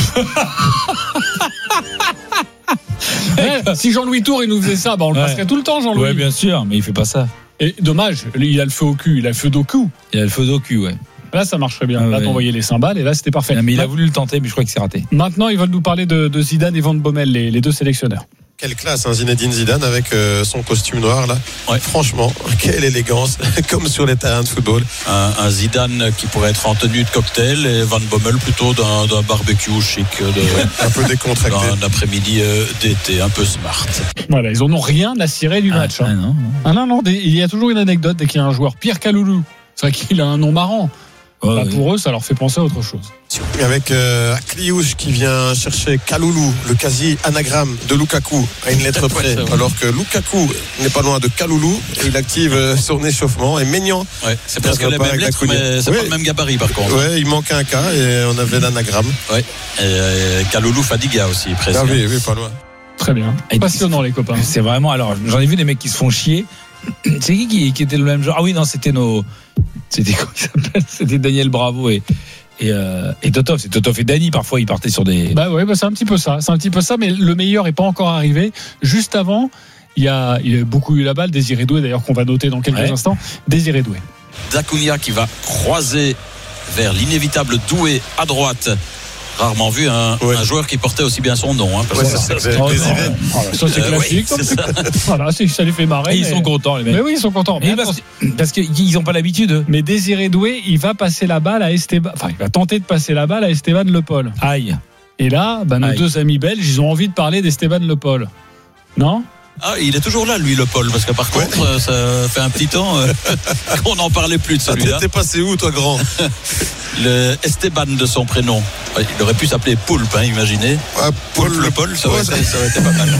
Speaker 2: Eh, si Jean-Louis Tour il nous faisait ça, bah on le
Speaker 3: Ouais.
Speaker 2: passerait tout le temps, Jean-Louis.
Speaker 3: Ouais, bien sûr, mais il fait pas ça.
Speaker 2: Et dommage, il a le feu au cul, il a le feu d'au cul.
Speaker 3: Il a le feu d'au cul, ouais.
Speaker 2: Là, ça marcherait bien.
Speaker 3: Ah
Speaker 2: là,
Speaker 3: ouais.
Speaker 2: t'envoyais les cymbales et là, c'était parfait.
Speaker 3: Non, mais il a
Speaker 2: Ma-
Speaker 3: voulu le tenter, mais je crois que c'est raté.
Speaker 2: Maintenant, ils veulent nous parler de, de Zidane et Van Bommel, les, les deux sélectionneurs.
Speaker 11: Quelle classe, hein, Zinedine Zidane avec euh, son costume noir là.
Speaker 14: Ouais.
Speaker 11: Franchement, quelle élégance, comme sur les terrains de football.
Speaker 14: Un, un Zidane qui pourrait être en tenue de cocktail et Van Bommel plutôt d'un, d'un barbecue chic, de,
Speaker 11: Un peu décontracté.
Speaker 14: d'un après-midi euh, d'été, un peu smart.
Speaker 2: Voilà, ils en ont rien à cirer du match.
Speaker 3: Ah,
Speaker 2: hein.
Speaker 3: non, non.
Speaker 2: Ah non, non, des- il y a toujours une anecdote dès qu'il y a un joueur. Pierre Kaloulou. C'est vrai qu'il a un nom marrant.
Speaker 3: Ouais,
Speaker 2: Bah,
Speaker 3: ouais.
Speaker 2: pour eux, ça leur fait penser à autre chose.
Speaker 11: Avec euh, Akliouche qui vient chercher Kaloulou, le quasi-anagramme de Lukaku, à une lettre près.
Speaker 14: Ouais,
Speaker 11: alors que Lukaku n'est pas loin de Kaloulou et il active euh, son échauffement. Et Maignan,
Speaker 14: Ouais, c'est presque
Speaker 11: Ça
Speaker 14: les
Speaker 11: va pas
Speaker 14: mêmes
Speaker 11: avec la
Speaker 14: lettres,
Speaker 11: cognée.
Speaker 14: mais c'est
Speaker 11: Oui.
Speaker 14: pas le même gabarit par contre.
Speaker 11: ouais, il manque un cas et on avait l'anagramme.
Speaker 14: Ouais. Et euh, Kaloulou Fadiga aussi, presque.
Speaker 11: Ah oui, oui, pas loin.
Speaker 2: Très bien.
Speaker 3: Et
Speaker 2: Passionnant, les copains.
Speaker 3: C'est vraiment. Alors, j'en ai vu des mecs qui se font chier. C'est qui qui, qui était le même genre? Ah oui, non, c'était nos. C'était comment il s'appelle? C'était Daniel Bravo et et, euh, et Totov. C'est Totov et Dany. Parfois, ils partaient sur des.
Speaker 2: Bah ouais, bah c'est un petit peu ça. C'est un petit peu ça, mais le meilleur est pas encore arrivé. Juste avant, il y a, il y a beaucoup eu la balle. Désiré Doué, d'ailleurs, qu'on va noter dans quelques
Speaker 3: Ouais.
Speaker 2: instants. Désiré Doué.
Speaker 14: Dacunia qui va croiser vers l'inévitable Doué à droite. Rarement vu un,
Speaker 11: Ouais.
Speaker 14: un joueur qui portait aussi bien son nom. Hein, parce
Speaker 11: Ouais,
Speaker 14: que
Speaker 11: ça,
Speaker 14: c'est-
Speaker 11: c'est
Speaker 2: Oh,
Speaker 11: Désiré.
Speaker 2: non. Voilà, ça, c'est
Speaker 14: Euh,
Speaker 2: classique.
Speaker 14: oui, c'est ça.
Speaker 2: Voilà, c'est- ça les fait marrer.
Speaker 3: Et ils
Speaker 2: mais-
Speaker 3: sont contents, les mecs.
Speaker 2: Mais oui, ils sont contents.
Speaker 3: Mais
Speaker 2: Mais,
Speaker 3: parce,
Speaker 2: attention,
Speaker 3: parce qu'ils n'ont pas l'habitude. eux.
Speaker 2: mais Désiré Doué, il va passer la balle à Esteban. Enfin, il va tenter de passer la balle à Esteban Le Paul.
Speaker 3: Aïe.
Speaker 2: Et là, bah, nos
Speaker 3: Aïe.
Speaker 2: deux amis belges, ils ont envie de parler d'Esteban Le Paul. Non?
Speaker 14: Ah, il est toujours là, lui, le Paul, parce que par
Speaker 11: Ouais.
Speaker 14: contre, euh, ça fait un petit temps euh, qu'on n'en parlait plus de
Speaker 11: Ah,
Speaker 14: celui-là.
Speaker 11: T'étais passé où, toi, grand?
Speaker 14: Le Esteban de son prénom. Il aurait pu s'appeler Poulpe, hein, imaginez.
Speaker 11: Ah,
Speaker 14: Paul le Paul, ça aurait,
Speaker 11: Ouais,
Speaker 14: été, ça aurait été pas mal.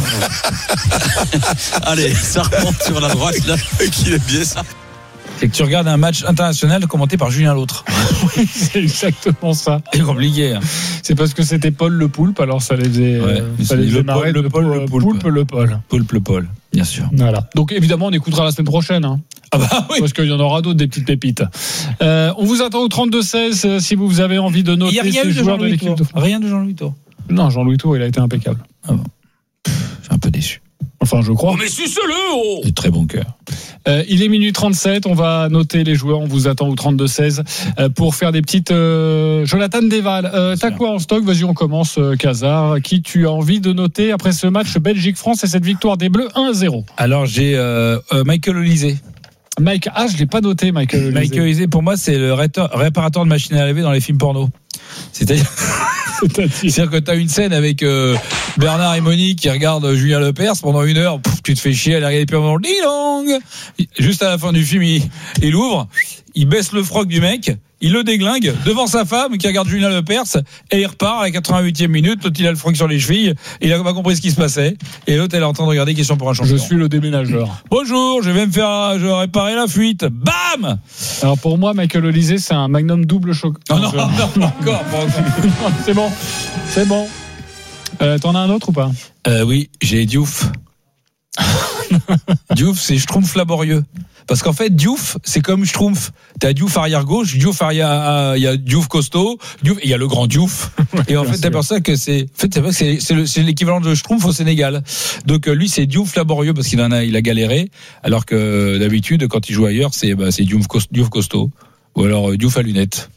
Speaker 14: Allez, ça remonte sur la droite, là.
Speaker 11: Qu'il est bien ça.
Speaker 3: C'est que tu regardes un match international commenté par Julien L'Autre.
Speaker 2: C'est exactement ça.
Speaker 3: C'est compliqué. hein.
Speaker 2: C'est parce que c'était Paul le Poulpe, alors ça les faisait,
Speaker 3: Ouais.
Speaker 2: euh, ça les
Speaker 3: Le
Speaker 2: faisait
Speaker 3: Paul,
Speaker 2: marrer
Speaker 3: le
Speaker 2: de
Speaker 3: Paul, le Poulpe.
Speaker 2: Poulpe le Paul.
Speaker 3: Poulpe le Paul, bien sûr.
Speaker 2: Voilà. Donc évidemment, on écoutera la semaine prochaine. Hein.
Speaker 3: Ah bah oui.
Speaker 2: Parce qu'il y en aura d'autres, des petites pépites. Euh, on vous attend au trente-deux seize euh, si vous avez envie de
Speaker 3: Il
Speaker 2: noter
Speaker 3: n'y a rien
Speaker 2: ces
Speaker 3: eu de
Speaker 2: joueurs de
Speaker 3: Jean-Louis
Speaker 2: l'équipe
Speaker 3: Tour.
Speaker 2: de France.
Speaker 3: Rien de Jean-Louis Tour.
Speaker 2: Non, Jean-Louis Tour, il a été impeccable.
Speaker 3: Je suis un peu déçu.
Speaker 2: Enfin, je crois.
Speaker 5: Mais suce-le, oh!
Speaker 3: De très bon cœur.
Speaker 2: Euh, il est minuit trente-sept, on va noter les joueurs, on vous attend au trente-deux seize euh, pour faire des petites... Euh, Jonathan Desval, euh, t'as quoi en stock? Vas-y, on commence, euh, Casar. Qui tu as envie de noter après ce match Belgique-France et cette victoire des Bleus un à zéro?
Speaker 3: Alors j'ai euh, euh, Michael Olysée.
Speaker 2: Mike, ah, je l'ai pas noté, Michael Olysée.
Speaker 3: Michael Olysée, pour moi, c'est le rétor- réparateur de machines à laver dans les films porno. C'est-à-dire,
Speaker 2: C'est-à-dire
Speaker 3: c'est-à-dire que tu as une scène avec euh, Bernard et Monique qui regardent Julien Lepers pendant une heure, pouf, tu te fais chier à les regarder pendant le ding-dong. Juste à la fin du film, il, il ouvre, il baisse le froc du mec, il le déglingue devant sa femme qui regarde Julien Lepers et il repart à la quatre-vingt-huitième minute. L'autre, il a le froc sur les chevilles, il a pas compris ce qui se passait. Et l'autre, elle est en train de regarder Question pour un champion.
Speaker 2: Je suis le déménageur.
Speaker 3: Bonjour, je vais me faire je vais réparer la fuite. Bam!
Speaker 2: Alors pour moi, Michael Olysée, c'est un magnum double choc.
Speaker 3: Non, non, non, non, encore, pas encore.
Speaker 2: C'est bon, c'est bon. Euh, T'en as un autre ou pas?
Speaker 3: Euh, oui, j'ai Diouf. Diouf, c'est Schtroumpf laborieux. Parce qu'en fait, Diouf, c'est comme Schtroumpf. T'as Diouf arrière gauche, Diouf arrière, il y a Diouf costaud, Diouf, et il y a le grand Diouf. Et en fait, t'as ça que c'est, en fait, c'est vrai que c'est, c'est, le, c'est l'équivalent de Schtroumpf au Sénégal. Donc, lui, c'est Diouf laborieux parce qu'il en a, il a galéré. Alors que, d'habitude, quand il joue ailleurs, c'est, bah, c'est Diouf, Diouf costaud. Ou alors, Diouf à lunettes.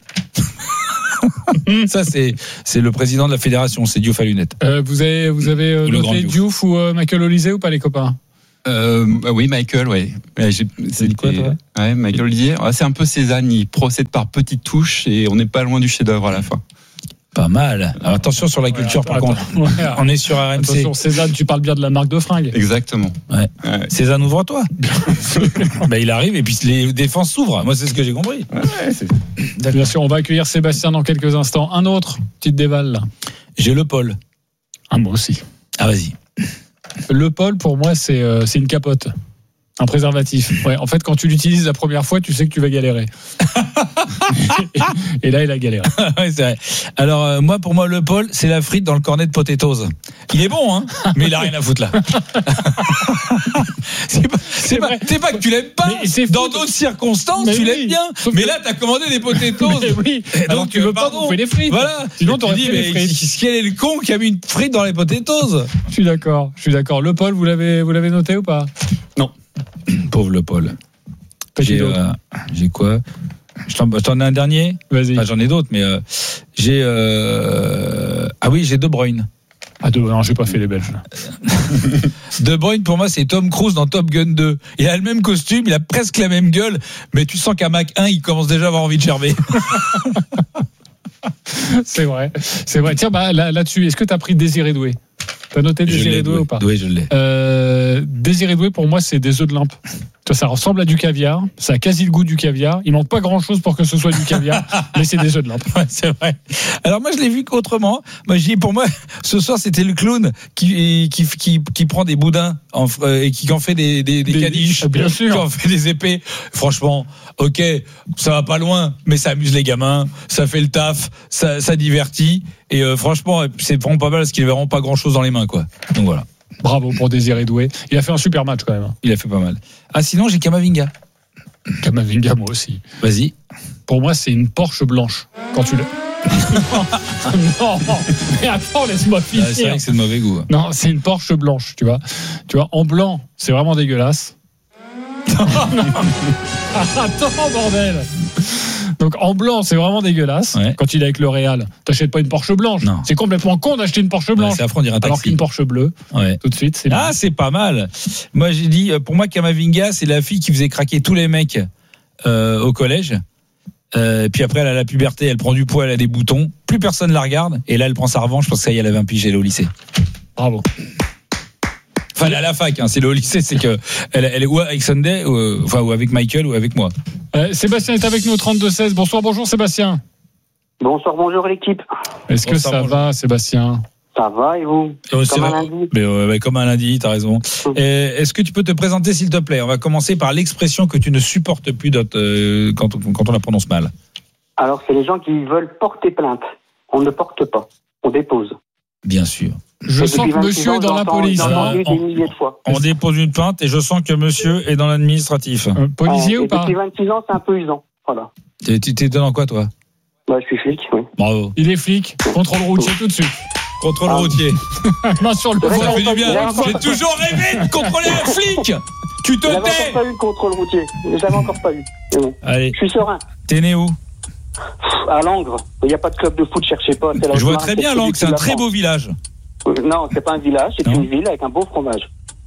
Speaker 3: Ça, c'est, c'est le président de la fédération, c'est Diouf à lunettes.
Speaker 2: Euh, vous avez, vous avez euh, noté Diouf. Diouf ou euh, Michael Olysée ou pas, les copains?
Speaker 6: Euh, oui, Michael, oui. Ouais, j'ai,
Speaker 2: c'est dit quoi, toi?
Speaker 6: Ouais, Michael Olysée. Ouais, c'est un peu Cézanne, il procède par petites touches et on n'est pas loin du chef-d'œuvre à la fin.
Speaker 3: Pas mal. Alors attention sur la culture, ouais, attends, par attends, contre. Ouais, on est sur R M C.
Speaker 2: Attention, Cézanne, tu parles bien de la marque de fringues.
Speaker 6: Exactement.
Speaker 3: Ouais. Ouais. Cézanne, ouvre-toi. Ben, il arrive et puis les défenses s'ouvrent. Moi, c'est ce que j'ai compris.
Speaker 6: Ouais, c'est...
Speaker 2: Bien sûr, on va accueillir Sébastien dans quelques instants. Un autre, petite déval là.
Speaker 3: J'ai le Paul.
Speaker 2: Ah, moi aussi.
Speaker 3: Ah, vas-y.
Speaker 2: Le Paul, pour moi, c'est, euh, c'est une capote. Un préservatif. Ouais, en fait, quand tu l'utilises la première fois, tu sais que tu vas galérer. Et là, il a galéré.
Speaker 3: Ouais, c'est vrai. Alors, euh, moi, pour moi, le Paul, c'est la frite dans le cornet de potatoes. Il est bon, hein, mais il a rien à foutre là. c'est pas, c'est c'est, pas, c'est pas que tu l'aimes pas. Dans d'autres circonstances, mais tu oui. l'aimes bien. Sauf mais que... là, t'as commandé des potatoes.
Speaker 2: Mais oui.
Speaker 3: Donc, tu veux pas bouffer
Speaker 2: des frites.
Speaker 3: Voilà.
Speaker 2: Sinon, t'aurais
Speaker 3: dit,
Speaker 2: fait des frites.
Speaker 3: Quel est le con qui a mis une frite dans les potatoes?
Speaker 2: Je suis d'accord. Je suis d'accord. Le Paul, vous l'avez, vous l'avez noté ou pas?
Speaker 6: Non.
Speaker 3: Pauvre le Paul. J'ai, euh, j'ai quoi? Je t'en, je t'en ai un dernier.
Speaker 2: Vas-y.
Speaker 3: Enfin, j'en ai d'autres, mais euh, j'ai. Euh... Ah oui, j'ai De Bruyne.
Speaker 2: Ah, De... non, j'ai pas fait les Belges.
Speaker 3: De Bruyne, pour moi, c'est Tom Cruise dans Top Gun deux. Il a le même costume, il a presque la même gueule, mais tu sens qu'à Mach un, il commence déjà à avoir envie de gerber.
Speaker 2: C'est vrai, c'est vrai. Tiens, bah, là, là-dessus, est-ce que tu as pris Désiré Doué? T'as noté Désiré Doué ou pas?
Speaker 3: Oui, je l'ai.
Speaker 2: Euh, Désiré Doué, pour moi, c'est des œufs de limpe. Ça ressemble à du caviar. Ça a quasi le goût du caviar. Il manque pas grand-chose pour que ce soit du caviar, mais c'est des œufs de limpe.
Speaker 3: Ouais, c'est vrai. Alors moi, je l'ai vu autrement. Moi, je dis, pour moi, ce soir, c'était le clown qui qui qui, qui prend des boudins en, et qui en fait des des, des, des caniches,
Speaker 2: bien sûr,
Speaker 3: qui en fait des épées. Franchement, ok, ça va pas loin, mais ça amuse les gamins, ça fait le taf, ça ça divertit. Et euh, franchement, c'est vraiment pas mal parce qu'il verront pas grand-chose dans les mains, quoi. Donc voilà.
Speaker 2: Bravo pour Désiré Doué. Il a fait un super match quand même.
Speaker 3: Il a fait pas mal. Ah, sinon, j'ai Kamavinga.
Speaker 2: Kamavinga, moi aussi.
Speaker 3: Vas-y.
Speaker 2: Pour moi, c'est une Porsche blanche. Quand tu le. Non, mais attends, laisse-moi finir.
Speaker 3: Ah, c'est vrai que c'est de mauvais goût.
Speaker 2: Non, c'est une Porsche blanche, tu vois. Tu vois, en blanc, c'est vraiment dégueulasse. Attends, bordel. Donc en blanc, c'est vraiment dégueulasse. Ouais. Quand il est avec le Real, t'achètes pas une Porsche blanche. Non. C'est complètement con d'acheter une Porsche blanche. Ouais,
Speaker 3: c'est affreux, on dirait un taxi.
Speaker 2: Alors qu'une Porsche bleue, ouais. Tout de suite, c'est
Speaker 3: ah, bien. C'est pas mal. Moi, j'ai dit, pour moi, Kamavinga, c'est la fille qui faisait craquer tous les mecs euh, au collège. Euh, puis après, elle a la puberté, elle prend du poids, elle a des boutons. Plus personne la regarde. Et là, elle prend sa revanche parce que ça y est, elle avait un pige, elle est au lycée.
Speaker 2: Bravo.
Speaker 3: Enfin, elle est à la fac, hein. C'est le lycée, c'est que elle, elle est ou avec Sunday, ou, enfin, ou avec Michael, ou avec moi.
Speaker 2: Euh, Sébastien est avec nous au trente-deux seize. Bonsoir, bonjour Sébastien.
Speaker 15: Bonsoir, bonjour l'équipe.
Speaker 2: Est-ce que bonsoir, ça bonjour. va, Sébastien?
Speaker 15: Ça va et vous?
Speaker 3: euh,
Speaker 15: Comme un lundi.
Speaker 3: Mais, euh, mais comme un lundi, t'as raison. Et est-ce que tu peux te présenter, s'il te plaît? On va commencer par l'expression que tu ne supportes plus euh, quand, quand on la prononce mal.
Speaker 15: Alors, c'est les gens qui veulent porter plainte. On ne porte pas, on dépose.
Speaker 3: Bien sûr.
Speaker 2: Je sens que monsieur est dans la police.
Speaker 15: Hein. On,
Speaker 3: on dépose une plainte et je sens que monsieur est dans l'administratif.
Speaker 2: Euh, policier
Speaker 15: euh,
Speaker 2: ou pas?
Speaker 15: Depuis vingt-six ans, c'est un peu usant. Voilà.
Speaker 3: Tu t'es dans quoi, toi?
Speaker 15: Bah, je suis flic, oui.
Speaker 3: Bravo.
Speaker 2: Il est flic. Contrôle routier tout de suite.
Speaker 3: Contrôle ah. routier.
Speaker 2: Main sur le
Speaker 3: ça fait du bien. J'ai toujours rêvé de contrôler un flic. Tu te tais.
Speaker 15: J'avais encore pas eu de contrôle routier. J'avais encore pas eu. Bon.
Speaker 3: Allez.
Speaker 15: Je suis serein.
Speaker 3: T'es né où?
Speaker 15: À Langres. Il n'y a pas de club de foot, cherchez pas.
Speaker 3: C'est je vois très bien Langres, c'est un très beau village.
Speaker 15: Non, c'est pas un village, c'est non. une ville avec un beau fromage.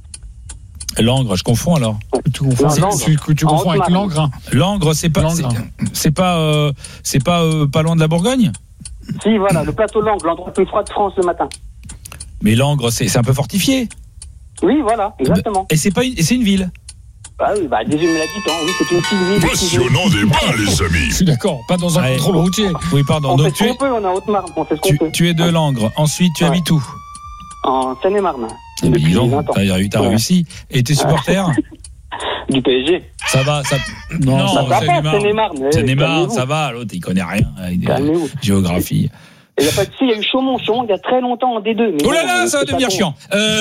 Speaker 3: Langres, je confonds alors.
Speaker 2: Tu confonds, non, tu, tu confonds avec Langres. Hein.
Speaker 3: Langres, c'est pas, Langres. C'est, c'est pas, euh, c'est pas, euh, pas loin de la Bourgogne.
Speaker 15: Si, voilà, le plateau Langres, l'endroit le plus froid de France le matin.
Speaker 3: Mais Langres, c'est, c'est un peu fortifié.
Speaker 15: Oui, voilà, exactement.
Speaker 3: Et c'est pas, une, et c'est une ville.
Speaker 15: Ah oui, bah, dix-huit mille habitants, oui, c'est une petite ville.
Speaker 5: Passionnant débat, les amis.
Speaker 2: Je suis d'accord, pas dans un Allez. contrôle routier.
Speaker 3: Oui, pardon.
Speaker 15: On
Speaker 3: Donc,
Speaker 15: fait
Speaker 3: tu
Speaker 15: ce qu'on peut, on est en Haute-Marne, on fait ce qu'on
Speaker 3: tu,
Speaker 15: peut.
Speaker 3: Tu es de Langres. Ensuite, tu ouais. habites où?
Speaker 15: En Seine-et-Marne.
Speaker 3: Eh depuis disons, vingt ans. T'as, t'as ouais. réussi. Et tes supporters?
Speaker 15: Du P S G.
Speaker 3: Ça va, ça.
Speaker 15: Non, non ça va pas, Seine-et-Marne.
Speaker 3: Seine-et-Marne, ça va. L'autre, il connaît rien. Il est... Géographie.
Speaker 15: Il y a pas de, si, il y a eu Chaumont, Chaumont, il y a très longtemps en D deux. Mais
Speaker 3: oh là
Speaker 15: bon,
Speaker 3: là,
Speaker 15: euh,
Speaker 3: ça va
Speaker 15: c'est
Speaker 3: devenir
Speaker 15: pas
Speaker 3: chiant. Euh...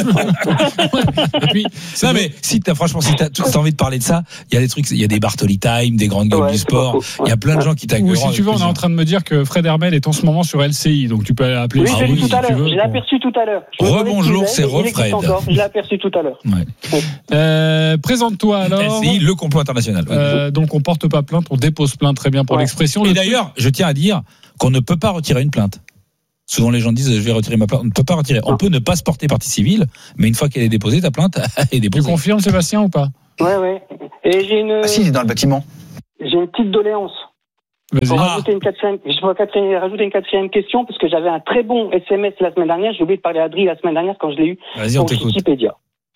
Speaker 2: Et puis,
Speaker 3: non mais si t'as franchement, si t'as, t'as envie de parler de ça, il y a des trucs, il y a des Bartoli Time, des grandes gueules
Speaker 15: Ouais,
Speaker 3: du
Speaker 15: c'est
Speaker 3: sport.
Speaker 15: pas
Speaker 3: Il y a plein de gens qui t'accueillent.
Speaker 2: Ou si tu veux, on est en train de me dire que Fred Hermel est en ce moment sur L C I, donc tu peux appeler.
Speaker 15: Oui,
Speaker 2: ah,
Speaker 15: j'ai
Speaker 2: oui,
Speaker 15: vu tout
Speaker 2: si
Speaker 15: à
Speaker 2: tu
Speaker 15: l'heure.
Speaker 2: veux,
Speaker 15: Je l'ai
Speaker 2: pour-
Speaker 15: aperçu tout à l'heure. Je me demandais
Speaker 3: Rebonjour,
Speaker 15: qui
Speaker 3: c'est
Speaker 15: il est, il existe
Speaker 3: Refred.
Speaker 15: encore. Je l'ai aperçu tout à l'heure.
Speaker 3: Ouais.
Speaker 2: Euh, présente-toi alors.
Speaker 3: L C I, le complot international.
Speaker 2: Euh, donc on porte pas plainte, on dépose plainte, très bien pour
Speaker 15: Ouais.
Speaker 2: l'expression.
Speaker 3: Et
Speaker 2: Le
Speaker 3: d'ailleurs, je tiens à dire qu'on ne peut pas retirer une plainte. Souvent, les gens disent, je vais retirer ma plainte. On ne peut pas retirer. On peut ne pas se porter partie civile, mais une fois qu'elle est déposée, ta plainte est
Speaker 2: Tu
Speaker 3: déposée.
Speaker 2: confirmes, Sébastien, ou pas?
Speaker 15: Ouais, ouais. Et j'ai une.
Speaker 16: Ah si, il est dans le bâtiment.
Speaker 15: J'ai une petite doléance.
Speaker 2: Vas-y.
Speaker 15: Pour rajouter une quatrième, je dois quatrième- rajouter une quatrième question parce que j'avais un très bon S M S la semaine dernière. J'ai oublié de parler à Adri la semaine dernière quand je l'ai eu
Speaker 3: Vas-y, on
Speaker 15: pour
Speaker 3: t'écoute.
Speaker 15: Wikipédia.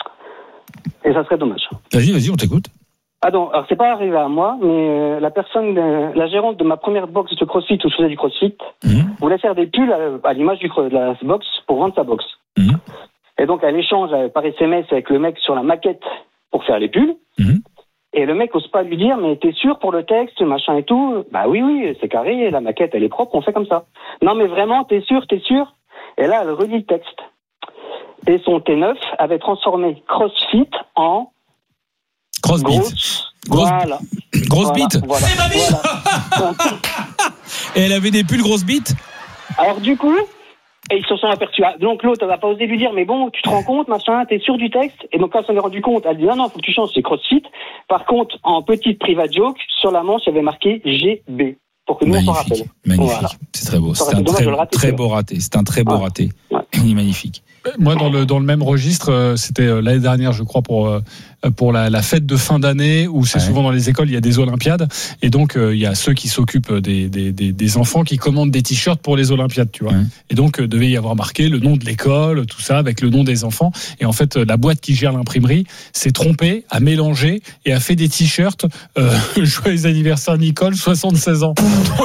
Speaker 15: Et ça serait dommage.
Speaker 3: Vas-y, vas-y, on t'écoute.
Speaker 15: Ah donc, alors c'est pas arrivé à moi, mais euh, la personne, euh, la gérante de ma première box de CrossFit où je faisais du CrossFit,
Speaker 3: Mhm.
Speaker 15: voulait faire des pulls à, à l'image du, cro- de la box pour vendre sa box.
Speaker 3: Mhm.
Speaker 15: Et donc elle échange euh, par S M S avec le mec sur la maquette pour faire les pulls.
Speaker 3: Mhm.
Speaker 15: Et le mec ose pas lui dire, mais t'es sûr pour le texte, machin et tout? Bah oui, oui, c'est carré, la maquette elle est propre, on fait comme ça. Non mais vraiment, t'es sûr, t'es sûr? Et là elle relit le texte. Et son T neuf avait transformé CrossFit en
Speaker 3: Grosse bite.
Speaker 15: grosse.
Speaker 3: Grosse,
Speaker 15: Voilà.
Speaker 3: grosse
Speaker 15: Voilà,
Speaker 3: bite.
Speaker 15: voilà, voilà.
Speaker 3: Et elle avait des pulls grosses bites.
Speaker 15: Alors du coup, et ils se sont aperçus. Ah, donc l'autre, elle va pas osé lui dire, mais bon, tu te rends compte, machin, t'es sûr du texte? Et donc quand on s'en est rendu compte, elle dit non, non, faut que tu changes, c'est CrossFit. Par contre, en petite private joke, sur la manche, il y avait marqué G B. Pour que nous on s'en rappelle.
Speaker 3: Magnifique, magnifique.
Speaker 15: Voilà.
Speaker 3: C'est très beau.
Speaker 15: Ça
Speaker 3: C'est
Speaker 15: aurait
Speaker 3: un
Speaker 15: été dommage
Speaker 3: très,
Speaker 15: de le rater,
Speaker 3: très
Speaker 15: ça.
Speaker 3: beau raté. C'est un très beau
Speaker 15: Ouais.
Speaker 3: raté.
Speaker 15: Ouais.
Speaker 3: Il est magnifique.
Speaker 2: Moi, dans le dans le même registre, euh, c'était euh, l'année dernière, je crois, pour euh, pour la, la fête de fin d'année, où c'est
Speaker 3: Ouais.
Speaker 2: souvent dans les écoles, il y a des Olympiades, et donc euh, il y a ceux qui s'occupent des, des des des enfants qui commandent des t-shirts pour les Olympiades, tu vois.
Speaker 3: Ouais.
Speaker 2: Et donc euh, devait y avoir marqué le nom de l'école, tout ça, avec le nom des enfants. Et en fait, euh, la boîte qui gère l'imprimerie s'est trompée, a mélangé et a fait des t-shirts. Euh, Joyeux anniversaire Nicole, soixante-seize ans.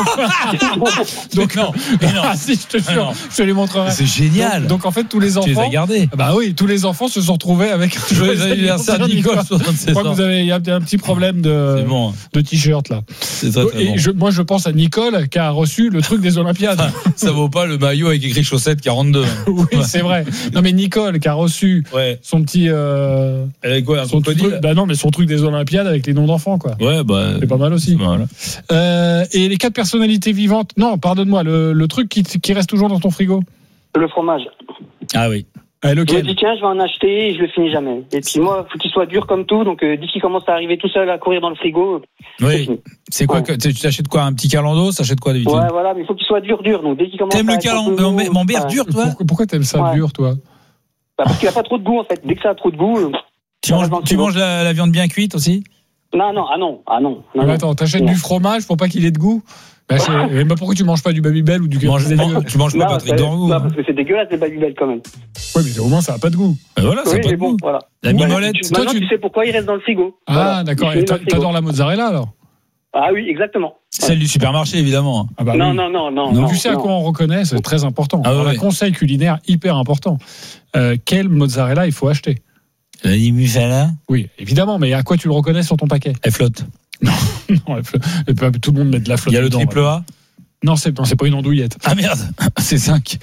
Speaker 2: Donc
Speaker 3: non, mais non.
Speaker 2: Ah, si, je te
Speaker 3: Ah,
Speaker 2: jure,
Speaker 3: non.
Speaker 2: je te les montrerai.
Speaker 3: C'est génial.
Speaker 2: Donc, donc, en fait, tous les enfants.
Speaker 3: Tu les as gardés.
Speaker 2: Bah oui, tous les enfants se sont retrouvés avec un
Speaker 3: Joyeux anniversaire Nicole,
Speaker 2: Je
Speaker 3: soixante-seize
Speaker 2: crois que
Speaker 3: ans.
Speaker 2: vous avez il y a un petit problème de,
Speaker 3: C'est bon.
Speaker 2: de t-shirt là.
Speaker 3: C'est très, très
Speaker 2: Et
Speaker 3: bon.
Speaker 2: je, moi, je pense à Nicole qui a reçu le truc des Olympiades.
Speaker 3: Ça vaut pas le maillot avec écrit chaussettes quarante-deux.
Speaker 2: Oui, c'est vrai. Non, mais Nicole qui a reçu
Speaker 3: Ouais.
Speaker 2: son petit. Euh,
Speaker 3: Elle avait quoi, un
Speaker 2: son
Speaker 3: crocodile
Speaker 2: truc, bah non, mais son truc des Olympiades avec les noms d'enfants, quoi.
Speaker 3: Ouais, bah.
Speaker 2: C'est pas mal aussi.
Speaker 3: Voilà.
Speaker 2: Euh, et les quatre personnalités vivantes. Non, pardonne-moi, le, le truc qui, qui reste toujours dans ton frigo.
Speaker 15: Le fromage.
Speaker 3: Ah oui.
Speaker 2: Ah,
Speaker 15: Je me
Speaker 2: lequel?
Speaker 15: dis tiens, je vais en acheter et je le finis jamais. Et puis moi, faut qu'il soit dur comme tout, donc euh, dès qu'il commence à arriver tout seul à courir dans le frigo, c'est
Speaker 3: Oui.
Speaker 15: fini.
Speaker 3: C'est quoi
Speaker 15: Ouais.
Speaker 3: que, tu t'achètes quoi? Un petit calando? T'achètes quoi d'habitude?
Speaker 15: Ouais, voilà, mais il faut qu'il soit dur, dur. Donc dès qu'il commence
Speaker 3: T'aimes
Speaker 15: à
Speaker 3: le
Speaker 15: être
Speaker 3: calando?
Speaker 15: un peu
Speaker 3: Mon,
Speaker 15: lourd,
Speaker 3: mon bière
Speaker 15: ouais.
Speaker 3: dur, toi?
Speaker 2: Pourquoi, pourquoi t'aimes ça
Speaker 15: Ouais.
Speaker 2: dur, toi?
Speaker 15: Bah, parce qu'il a pas trop de goût en fait. Dès que ça a trop de goût. euh,
Speaker 3: Tu
Speaker 15: ça
Speaker 3: manges,
Speaker 15: reste dans le
Speaker 3: tu
Speaker 15: frigo.
Speaker 3: manges la, la viande bien cuite aussi?
Speaker 15: Non, non, ah non, ah non. non,
Speaker 2: Mais
Speaker 15: non.
Speaker 2: attends, t'achètes
Speaker 15: Non.
Speaker 2: du fromage pour pas qu'il ait de goût? Bah, c'est- bah, pourquoi tu manges pas du Babybel ou du
Speaker 3: Tu manges,
Speaker 2: c'est dégueu.
Speaker 3: tu manges pas
Speaker 15: Non,
Speaker 3: Patrick
Speaker 15: c'est-
Speaker 3: Dorgou?
Speaker 15: non, parce que c'est dégueulasse les Babybel quand même.
Speaker 2: Ouais, mais au moins ça a pas de goût.
Speaker 3: Ben voilà, ça
Speaker 15: Oui,
Speaker 3: a pas
Speaker 15: mais
Speaker 3: de
Speaker 15: bon,
Speaker 3: goût.
Speaker 15: voilà.
Speaker 3: La
Speaker 15: Voilà,
Speaker 3: mimolette,
Speaker 15: tu-
Speaker 2: toi,
Speaker 15: Maintenant,
Speaker 2: tu-
Speaker 15: tu sais pourquoi il reste dans le frigo.
Speaker 2: Ah,
Speaker 15: Voilà.
Speaker 2: d'accord.
Speaker 15: Il
Speaker 2: Et
Speaker 15: finit dans
Speaker 2: t'a-
Speaker 15: le frigo.
Speaker 2: t'adores la mozzarella alors?
Speaker 15: Ah oui, exactement.
Speaker 3: Celle du supermarché, évidemment.
Speaker 2: Ah bah
Speaker 15: non,
Speaker 2: oui.
Speaker 15: non, non, non,
Speaker 3: Non,
Speaker 15: non.
Speaker 2: Tu sais à
Speaker 15: non.
Speaker 2: quoi on reconnaît? C'est très important.
Speaker 3: Ah
Speaker 2: Alors,
Speaker 3: ouais.
Speaker 2: un conseil culinaire hyper important. Euh, quelle mozzarella il faut acheter?
Speaker 3: La limusala,
Speaker 2: Oui, évidemment, mais à quoi tu le reconnais sur ton paquet?
Speaker 3: elle flotte.
Speaker 2: Non, elle flotte. Elle peut- tout le monde met de la flotte.
Speaker 3: Il y a le
Speaker 2: dedans,
Speaker 3: triple
Speaker 2: ouais.
Speaker 3: A.
Speaker 2: Non, c'est, non, c'est pas une andouillette.
Speaker 3: Ah merde, c'est cinq.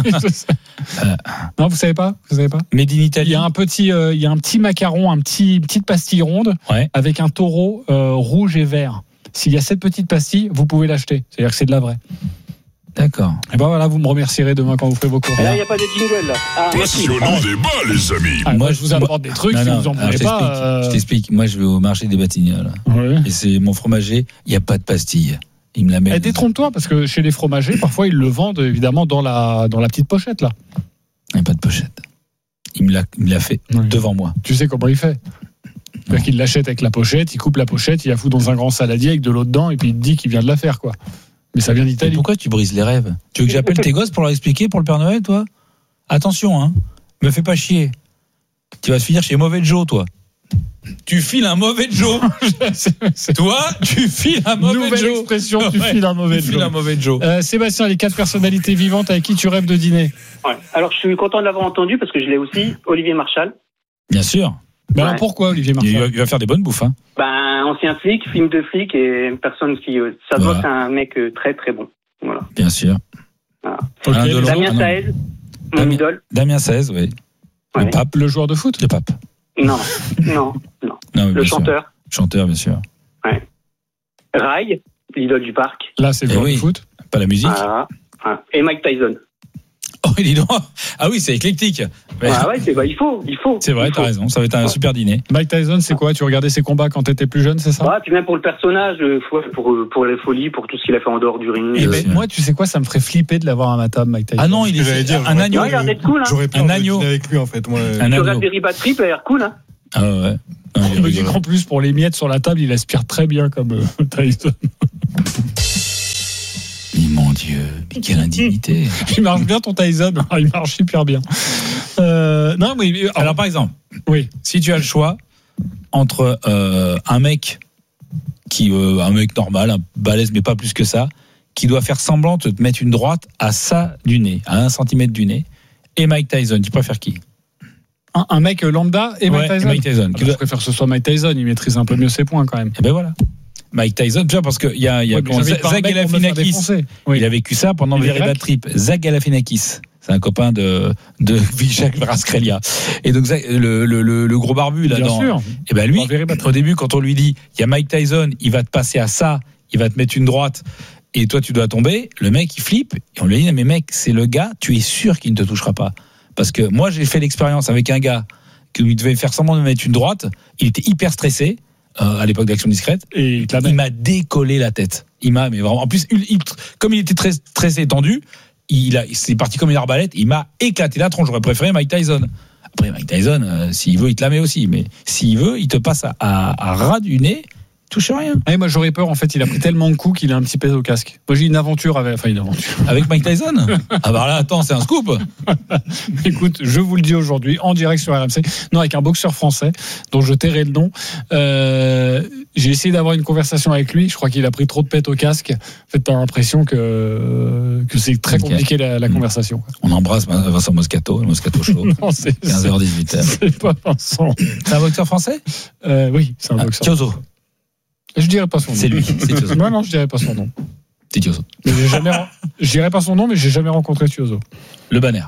Speaker 2: Non, vous savez pas? Vous savez pas?
Speaker 3: Made in
Speaker 2: Il
Speaker 3: Italy.
Speaker 2: y a un petit, euh, il y a un petit macaron, un petit, une petite pastille ronde
Speaker 3: Ouais.
Speaker 2: avec un taureau euh, rouge et vert. S'il y a cette petite pastille, vous pouvez l'acheter. C'est-à-dire que c'est de la vraie.
Speaker 3: D'accord.
Speaker 2: Et ben voilà, vous me remercierez demain quand vous ferez vos courses.
Speaker 15: Et là, il n'y a pas de jingle, là. Ah, merci.
Speaker 5: Passionnant débat, les amis.
Speaker 2: Ah, moi, je vous apporte des trucs,
Speaker 3: Non,
Speaker 2: si
Speaker 3: non,
Speaker 2: vous en
Speaker 3: alors,
Speaker 2: voulez
Speaker 3: je
Speaker 2: pas.
Speaker 3: t'explique,
Speaker 2: euh,
Speaker 3: je t'explique. Moi, je vais au marché des Batignolles.
Speaker 2: ouais.
Speaker 3: Et c'est mon fromager. Il n'y a pas de pastille. Il me la met.
Speaker 2: Eh, détrompe-toi, parce que chez les fromagers, parfois, ils le vendent évidemment dans la, dans la petite pochette, là.
Speaker 3: Il n'y a pas de pochette. Il me l'a, il me l'a fait
Speaker 2: Ouais.
Speaker 3: devant moi.
Speaker 2: Tu sais comment il fait? C'est-à-dire qu'il l'achète avec la pochette, il coupe la pochette, il la fout dans un grand saladier avec de l'eau dedans, et puis il te dit qu'il vient de la faire, quoi. Mais ça vient
Speaker 3: Et
Speaker 2: d'Italie.
Speaker 3: pourquoi tu brises les rêves? Tu veux que j'appelle tes gosses pour leur expliquer pour le Père Noël, toi? Attention, hein. Me fais pas chier. Tu vas te finir chez Mauvais Joe, toi. Tu files un mauvais Joe.
Speaker 2: C'est- c'est-
Speaker 3: Toi, tu files un mauvais
Speaker 2: Nouvelle
Speaker 3: Joe.
Speaker 2: expression, tu
Speaker 3: Ouais.
Speaker 2: files un mauvais
Speaker 3: Tu files
Speaker 2: Joe.
Speaker 3: un mauvais Joe.
Speaker 2: Euh, Sébastien, les quatre personnalités vivantes avec qui tu rêves de dîner?
Speaker 15: Ouais. Alors, je suis content de l'avoir entendu parce que je l'ai aussi. Olivier Marchal.
Speaker 3: Bien sûr.
Speaker 2: Ben alors
Speaker 15: Ouais.
Speaker 2: pourquoi, Olivier
Speaker 3: Il va,
Speaker 2: Marchal?
Speaker 3: il va faire des bonnes bouffes, hein.
Speaker 15: Ben, ancien flic, film de flic et une personne qui, euh, ça se voit
Speaker 3: Voilà.
Speaker 15: que c'est un mec euh, très très bon. Voilà.
Speaker 3: Bien sûr.
Speaker 15: Voilà.
Speaker 3: Alain Delon,
Speaker 15: Damien
Speaker 3: ah non.
Speaker 15: Saez, mon
Speaker 3: Damien-
Speaker 15: idole.
Speaker 3: Damien Saez, oui.
Speaker 15: Ouais.
Speaker 3: Le pape,
Speaker 2: Le joueur de foot.
Speaker 3: le pape.
Speaker 15: Non, non, non.
Speaker 3: Non, mais
Speaker 15: Le
Speaker 3: bien sûr.
Speaker 15: chanteur.
Speaker 3: Chanteur, bien sûr.
Speaker 15: Rai, l'idole du parc.
Speaker 2: Là, c'est le
Speaker 3: Eh
Speaker 2: joueur
Speaker 3: oui.
Speaker 2: de foot.
Speaker 3: Pas la musique.
Speaker 15: Voilà. Voilà. Et Mike Tyson.
Speaker 3: Oh, dis donc. Ah oui, c'est éclectique. Mais-
Speaker 15: Ah ouais, c'est, bah, il faut, il faut.
Speaker 3: C'est vrai,
Speaker 15: il
Speaker 3: t'as
Speaker 15: faut.
Speaker 3: raison. Ça va être un super dîner.
Speaker 2: Mike Tyson, c'est quoi? Tu regardais ses combats quand t'étais plus jeune, c'est ça?
Speaker 15: Ouais, puis même pour le personnage, euh, faut- pour, pour les folies, pour tout ce qu'il a fait en dehors du ring.
Speaker 2: Eh
Speaker 15: euh,
Speaker 2: ben, moi, tu sais quoi? Ça me ferait flipper de l'avoir à ma table, Mike Tyson.
Speaker 3: Ah non, il est
Speaker 4: J'allais dire,
Speaker 3: un
Speaker 4: j'aurais
Speaker 3: agneau.
Speaker 15: Ouais, il a l'air d'être cool, hein.
Speaker 4: J'aurais peur
Speaker 3: Un
Speaker 4: de
Speaker 3: agneau.
Speaker 4: dîner avec lui en fait. Moi.
Speaker 3: Un
Speaker 15: Le
Speaker 3: agneau.
Speaker 15: Raspberry Bad Trip a l'air cool, hein.
Speaker 3: Ah ouais. Non, il est
Speaker 2: Je me dis
Speaker 3: rigolo.
Speaker 2: qu'en plus, pour les miettes sur la table, il aspire très bien comme euh, Tyson.
Speaker 3: Mais mon Dieu, mais quelle indignité.
Speaker 2: Il marche bien ton Tyson. Il marche super bien. Euh, non, mais alors,
Speaker 3: Alors par exemple,
Speaker 2: oui.
Speaker 3: si tu as le choix entre euh, un mec qui, euh, un mec normal, un balèze, mais pas plus que ça, qui doit faire semblant de te mettre une droite à ça du nez, à un centimètre du nez, et Mike Tyson, tu préfères qui?
Speaker 2: Un, un mec lambda et Mike
Speaker 3: Ouais,
Speaker 2: Tyson.
Speaker 3: Mike Tyson.
Speaker 2: Ah bah, je préfère que ce soit Mike Tyson. Il maîtrise un peu mieux ses points quand même.
Speaker 3: Et ben voilà. Mike Tyson, tu vois, parce qu'il y a, il y a
Speaker 2: Ouais, mais
Speaker 3: comment-
Speaker 2: j'invite pas un
Speaker 3: Zach
Speaker 2: mec pour me faire
Speaker 3: Galifianakis.
Speaker 2: défoncer. Oui.
Speaker 3: Il a vécu ça pendant
Speaker 2: Il
Speaker 3: le
Speaker 2: est
Speaker 3: Very Bad
Speaker 2: grec.
Speaker 3: Trip. Zach Galifianakis. C'est un copain de, de Vijay Vraskelia. Et donc, Zach- le, le, le, le gros barbu, là,
Speaker 2: Bien
Speaker 3: dans,
Speaker 2: sûr.
Speaker 3: et ben lui,
Speaker 2: Dans Very Bad Trip.
Speaker 3: au début, quand on lui dit, il y a Mike Tyson, il va te passer à ça, il va te mettre une droite, et toi, tu dois tomber, le mec, il flippe, et on lui dit, mais mec, c'est le gars, tu es sûr qu'il ne te touchera pas. Parce que moi, j'ai fait l'expérience avec un gars qui lui devait faire semblant de mettre une droite, il était hyper stressé, euh, à l'époque d'Action Discrète,
Speaker 2: Et il te la met.
Speaker 3: il m'a décollé la tête. Il m'a, mais vraiment, en plus, il- il- comme il était très stressé et tendu, il a, c'est parti comme une arbalète, il m'a éclaté la tronche. J'aurais préféré Mike Tyson. Après, Mike Tyson, euh, s'il veut, il te la met aussi, mais s'il veut, il te passe à, à, à ras du nez, touche rien.
Speaker 2: Ouais, moi j'aurais peur en fait, il a pris tellement de coups qu'il a un petit pèse au casque. Moi j'ai une aventure avec, enfin une aventure.
Speaker 3: Avec Mike Tyson? Ah bah là, attends, c'est un scoop.
Speaker 2: Écoute, je vous le dis aujourd'hui en direct sur R M C, non avec un boxeur français dont je tairai le nom. Euh, j'ai essayé d'avoir une conversation avec lui. Je crois qu'il a pris trop de pète au casque. En fait, t'as l'impression que que c'est très
Speaker 3: Ok.
Speaker 2: compliqué la, la
Speaker 3: Mm.
Speaker 2: conversation.
Speaker 3: On embrasse Vincent Moscato, le Moscato Show.
Speaker 2: Non, c'est,
Speaker 3: quinze heures dix-huit heures.
Speaker 2: c'est pas Vincent.
Speaker 3: C'est un boxeur français?
Speaker 2: Euh, oui, c'est un
Speaker 3: Ah,
Speaker 2: boxeur.
Speaker 3: Chioso.
Speaker 2: Je dirais pas son nom.
Speaker 3: C'est lui, c'est Chioso.
Speaker 2: Non, non, je dirais pas son nom.
Speaker 3: C'est Chioso.
Speaker 2: Mais j'ai jamais, je dirais pas son nom, mais j'ai jamais rencontré Chioso.
Speaker 3: Le banner.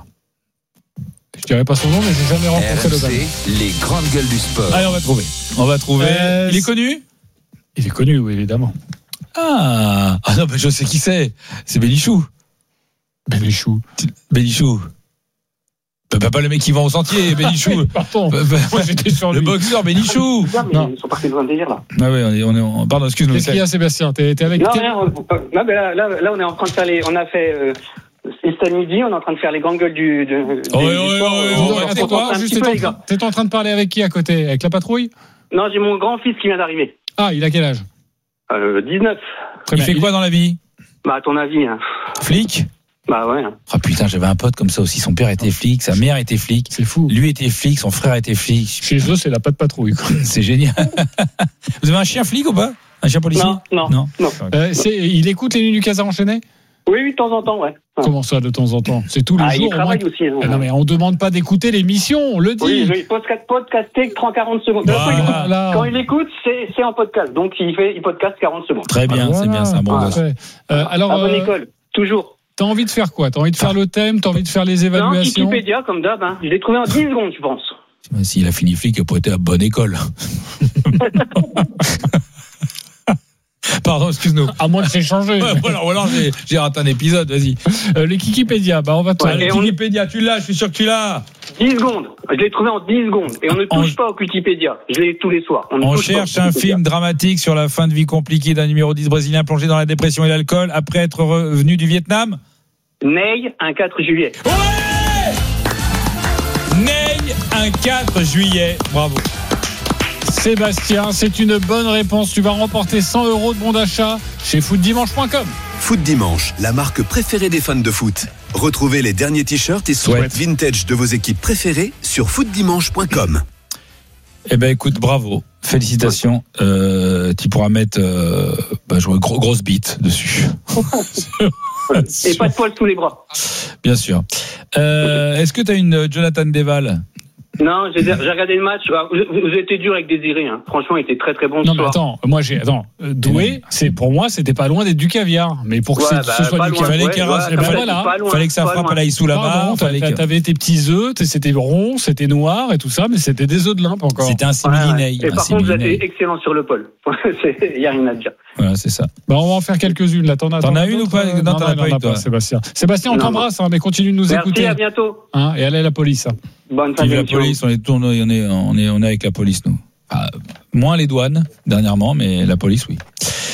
Speaker 2: Je dirais pas son nom, mais j'ai jamais rencontré le banner.
Speaker 16: les grandes gueules du sport.
Speaker 3: Allez, on va trouver. On va trouver.
Speaker 2: Euh,
Speaker 3: Il est connu?
Speaker 2: Il est connu, oui, évidemment.
Speaker 3: Ah, ah non, mais je sais qui c'est. C'est Bénichou.
Speaker 2: Bénichou.
Speaker 3: Bénichou. Bah, bah, pas le mec qui va au sentier, Bénichou.
Speaker 2: Pardon.
Speaker 3: Bah, bah,
Speaker 2: Moi, j'étais sur
Speaker 3: le
Speaker 2: lui.
Speaker 3: boxeur Bénichou.
Speaker 15: Non, mais
Speaker 2: Non.
Speaker 15: ils sont partis dans un délire, là.
Speaker 3: Ah oui, on est, on est, on- pardon, excuse-nous.
Speaker 2: Qu'est-ce qu'il y a, Sébastien? T'es, t'es avec
Speaker 15: Non,
Speaker 2: t'es-
Speaker 15: rien, euh, non, mais là, là, là, on est en train de faire les. On a fait. Euh, c'est à midi, on est en train de faire les grandes gueules du. du, du
Speaker 3: Oh,
Speaker 15: du
Speaker 3: ouais, ouais,
Speaker 15: sport.
Speaker 3: ouais,
Speaker 15: On
Speaker 3: ouais,
Speaker 15: va
Speaker 3: ouais,
Speaker 15: se
Speaker 3: c'est quoi,
Speaker 15: concentrer un
Speaker 2: Juste,
Speaker 15: petit
Speaker 2: t'es
Speaker 15: peu,
Speaker 2: en,
Speaker 15: les
Speaker 2: train,
Speaker 15: gars.
Speaker 2: t'es en train de parler avec qui à côté? Avec la patrouille?
Speaker 15: Non, j'ai mon grand-fils qui vient d'arriver.
Speaker 2: Ah, il a quel âge?
Speaker 15: Euh, dix-neuf.
Speaker 2: Très
Speaker 3: Il
Speaker 2: bien.
Speaker 3: fait quoi dans la vie?
Speaker 15: Bah, à ton avis. Hein.
Speaker 3: Flic?
Speaker 15: Bah, ouais. hein.
Speaker 3: Ah putain, j'avais un pote comme ça aussi. Son père était flic, sa mère était flic.
Speaker 2: C'est fou.
Speaker 3: Lui était flic, son frère était flic.
Speaker 2: Chez eux, c'est la patte patrouille, quoi.
Speaker 3: C'est génial. Vous avez un chien flic ou pas? Un chien policier?
Speaker 15: Non, non,
Speaker 3: Non.
Speaker 15: non.
Speaker 2: Euh, c'est, il écoute les nuits du Casa enchaîné?
Speaker 15: Oui, oui, de temps en temps, ouais. Ouais.
Speaker 2: Comment ça, de temps en temps? C'est tous les
Speaker 15: Ah,
Speaker 2: jours.
Speaker 15: il
Speaker 2: au moins
Speaker 15: travaille
Speaker 2: que-
Speaker 15: aussi. Hein.
Speaker 2: Ah non, mais on demande pas d'écouter l'émission, on le dit.
Speaker 15: Oui, oui, podcast, podcasté trente à quarante secondes.
Speaker 3: Voilà.
Speaker 15: Quand il écoute-
Speaker 2: Voilà.
Speaker 15: Quand il écoute, c'est, c'est en podcast. Donc, il fait, il podcast quarante secondes.
Speaker 3: Très bien,
Speaker 2: Voilà.
Speaker 3: c'est bien, c'est un bon
Speaker 15: Ah,
Speaker 3: gosse.
Speaker 2: Ouais. Euh, alors,
Speaker 15: À bonne
Speaker 2: euh,
Speaker 15: école, toujours.
Speaker 2: t'as envie de faire quoi? T'as envie de faire le thème? T'as envie de faire les
Speaker 15: Non,
Speaker 2: évaluations?
Speaker 15: Wikipédia, comme d'hab. Hein. Je l'ai trouvé en dix secondes, je pense.
Speaker 3: S'il a fini flic, il a pas été à bonne école. Pardon, excuse-nous.
Speaker 2: À moins de s'échanger.
Speaker 3: Ouais, voilà, ou alors j'ai, j'ai raté un épisode, vas-y.
Speaker 2: Euh, les Wikipédia, bah on va te.
Speaker 15: Ouais, et on-
Speaker 3: Wikipédia, tu l'as, je suis sûr que tu l'as.
Speaker 15: dix secondes. Je l'ai trouvé en dix secondes. Et on ne
Speaker 3: On-
Speaker 15: touche pas au Wikipédia. Je l'ai tous les soirs. On, ne
Speaker 3: On
Speaker 15: touche pas au
Speaker 3: cherche un
Speaker 15: Wikipédia.
Speaker 3: film dramatique sur la fin de vie compliquée d'un numéro dix brésilien plongé dans la dépression et l'alcool après être revenu du Vietnam.
Speaker 15: Ney, un quatre juillet.
Speaker 3: Ney, un quatre juillet. Bravo.
Speaker 2: Sébastien, c'est une bonne réponse. Tu vas remporter cent euros de bon d'achat chez foot dimanche point com.
Speaker 17: Foot Dimanche, la marque préférée des fans de foot. Retrouvez les derniers t-shirts et sweats vintage de vos équipes préférées sur foot dimanche point com.
Speaker 3: Eh ben écoute, bravo, félicitations. Euh, tu pourras mettre, euh, bah, je vois, gros, grosse bite dessus.
Speaker 15: Et pas de poils sous les bras.
Speaker 3: Bien sûr. Euh, est-ce que tu as une Jonathan Deval?
Speaker 15: Non, j'ai, j'ai regardé le match. Vous, vous étiez dur avec Désiré. Hein. Franchement, il était très très bon ce
Speaker 2: non,
Speaker 15: soir.
Speaker 2: Mais attends, moi j'ai attends. Doué, c'est pour moi, c'était pas loin d'être du caviar. Mais pour que
Speaker 15: ouais,
Speaker 2: c'est,
Speaker 15: bah,
Speaker 2: ce soit du
Speaker 15: loin,
Speaker 2: caviar,
Speaker 15: ouais,
Speaker 2: fallait,
Speaker 15: ouais,
Speaker 2: ben
Speaker 15: ouais,
Speaker 2: voilà,
Speaker 15: loin,
Speaker 3: fallait que ça frappe à la Issou là-bas.
Speaker 2: Pardon,
Speaker 3: fallait que...
Speaker 2: T'avais tes petits œufs, c'était rond, c'était noir et tout ça, mais c'était des œufs de limpe encore.
Speaker 3: C'était un similineil.
Speaker 15: Ouais, ouais. Et par contre, vous êtes excellent sur le pôle. Il n'y a rien à dire.
Speaker 3: Voilà, c'est ça.
Speaker 2: Bah, on va en faire quelques-unes là. T'en as,
Speaker 3: t'en
Speaker 2: t'en
Speaker 3: as une ou pas? Non,
Speaker 2: non,
Speaker 3: t'en as pas une, toi.
Speaker 2: Sébastien. Sébastien, on t'embrasse, hein, mais continue de nous
Speaker 15: Merci,
Speaker 2: écouter.
Speaker 15: à bientôt.
Speaker 2: Hein, et allez à la police.
Speaker 15: Bonne fin
Speaker 3: la
Speaker 15: d'émission.
Speaker 3: police, on est, on est, on est, on est, on est avec la police, nous. Enfin, moins les douanes, dernièrement, mais la police, oui.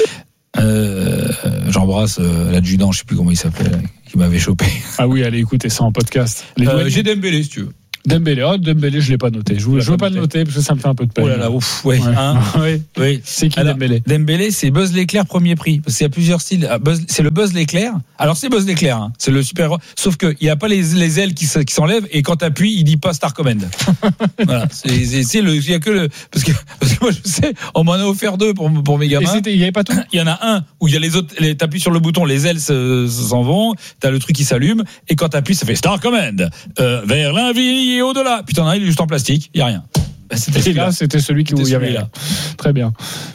Speaker 3: Euh, j'embrasse euh, l'adjudant, je sais plus comment il s'appelait, qui m'avait chopé.
Speaker 2: Ah oui, allez écouter ça en podcast. Les
Speaker 3: euh,
Speaker 2: douaniers.
Speaker 3: J'ai Dembélé, si tu veux.
Speaker 2: Dembélé, oh, Dembélé, je l'ai pas noté. Je, je veux pas le noter parce que ça me fait un peu de peine.
Speaker 3: Oh là là, ouf, ouais.
Speaker 2: ouais.
Speaker 3: Hein
Speaker 2: oui.
Speaker 3: oui.
Speaker 2: C'est qui
Speaker 3: Alors,
Speaker 2: Dembélé?
Speaker 3: Dembélé, c'est Buzz l'éclair premier prix. Parce qu'il y a plusieurs styles. Buzz, c'est le Buzz l'éclair. Alors c'est Buzz l'éclair, hein. C'est le super. Sauf que il y a pas les, les ailes qui, qui s'enlèvent et quand t'appuies, il dit pas Star Command. Voilà. C'est, c'est, c'est le, il y a que le, parce que, parce que moi je sais, on m'en a offert deux pour pour mes gamins.
Speaker 2: Et c'était, il y avait pas tout.
Speaker 3: Il y en a un où il y a les autres, les, t'appuies sur le bouton, les ailes se, s'en vont. T'as le truc qui s'allume et quand t'appuies, ça fait Star Command euh, vers l'infini et au-delà. Puis t'en as un, il est juste en plastique, il y a rien.
Speaker 2: Bah, c'était là, c'était celui qui où il y avait là. Très bien.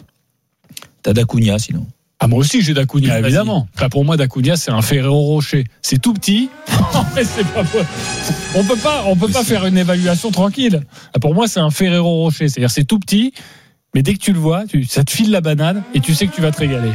Speaker 3: T'as Dacunia sinon.
Speaker 2: Ah, moi aussi j'ai Dacunia, évidemment. Enfin, pour moi, Dacunia, c'est un Ferrero Rocher. C'est tout petit. Mais c'est pas on peut pas, on peut pas faire une évaluation tranquille. Pour moi, c'est un Ferrero Rocher. C'est-à-dire, c'est tout petit, mais dès que tu le vois, tu, ça te file la banane et tu sais que tu vas te régaler.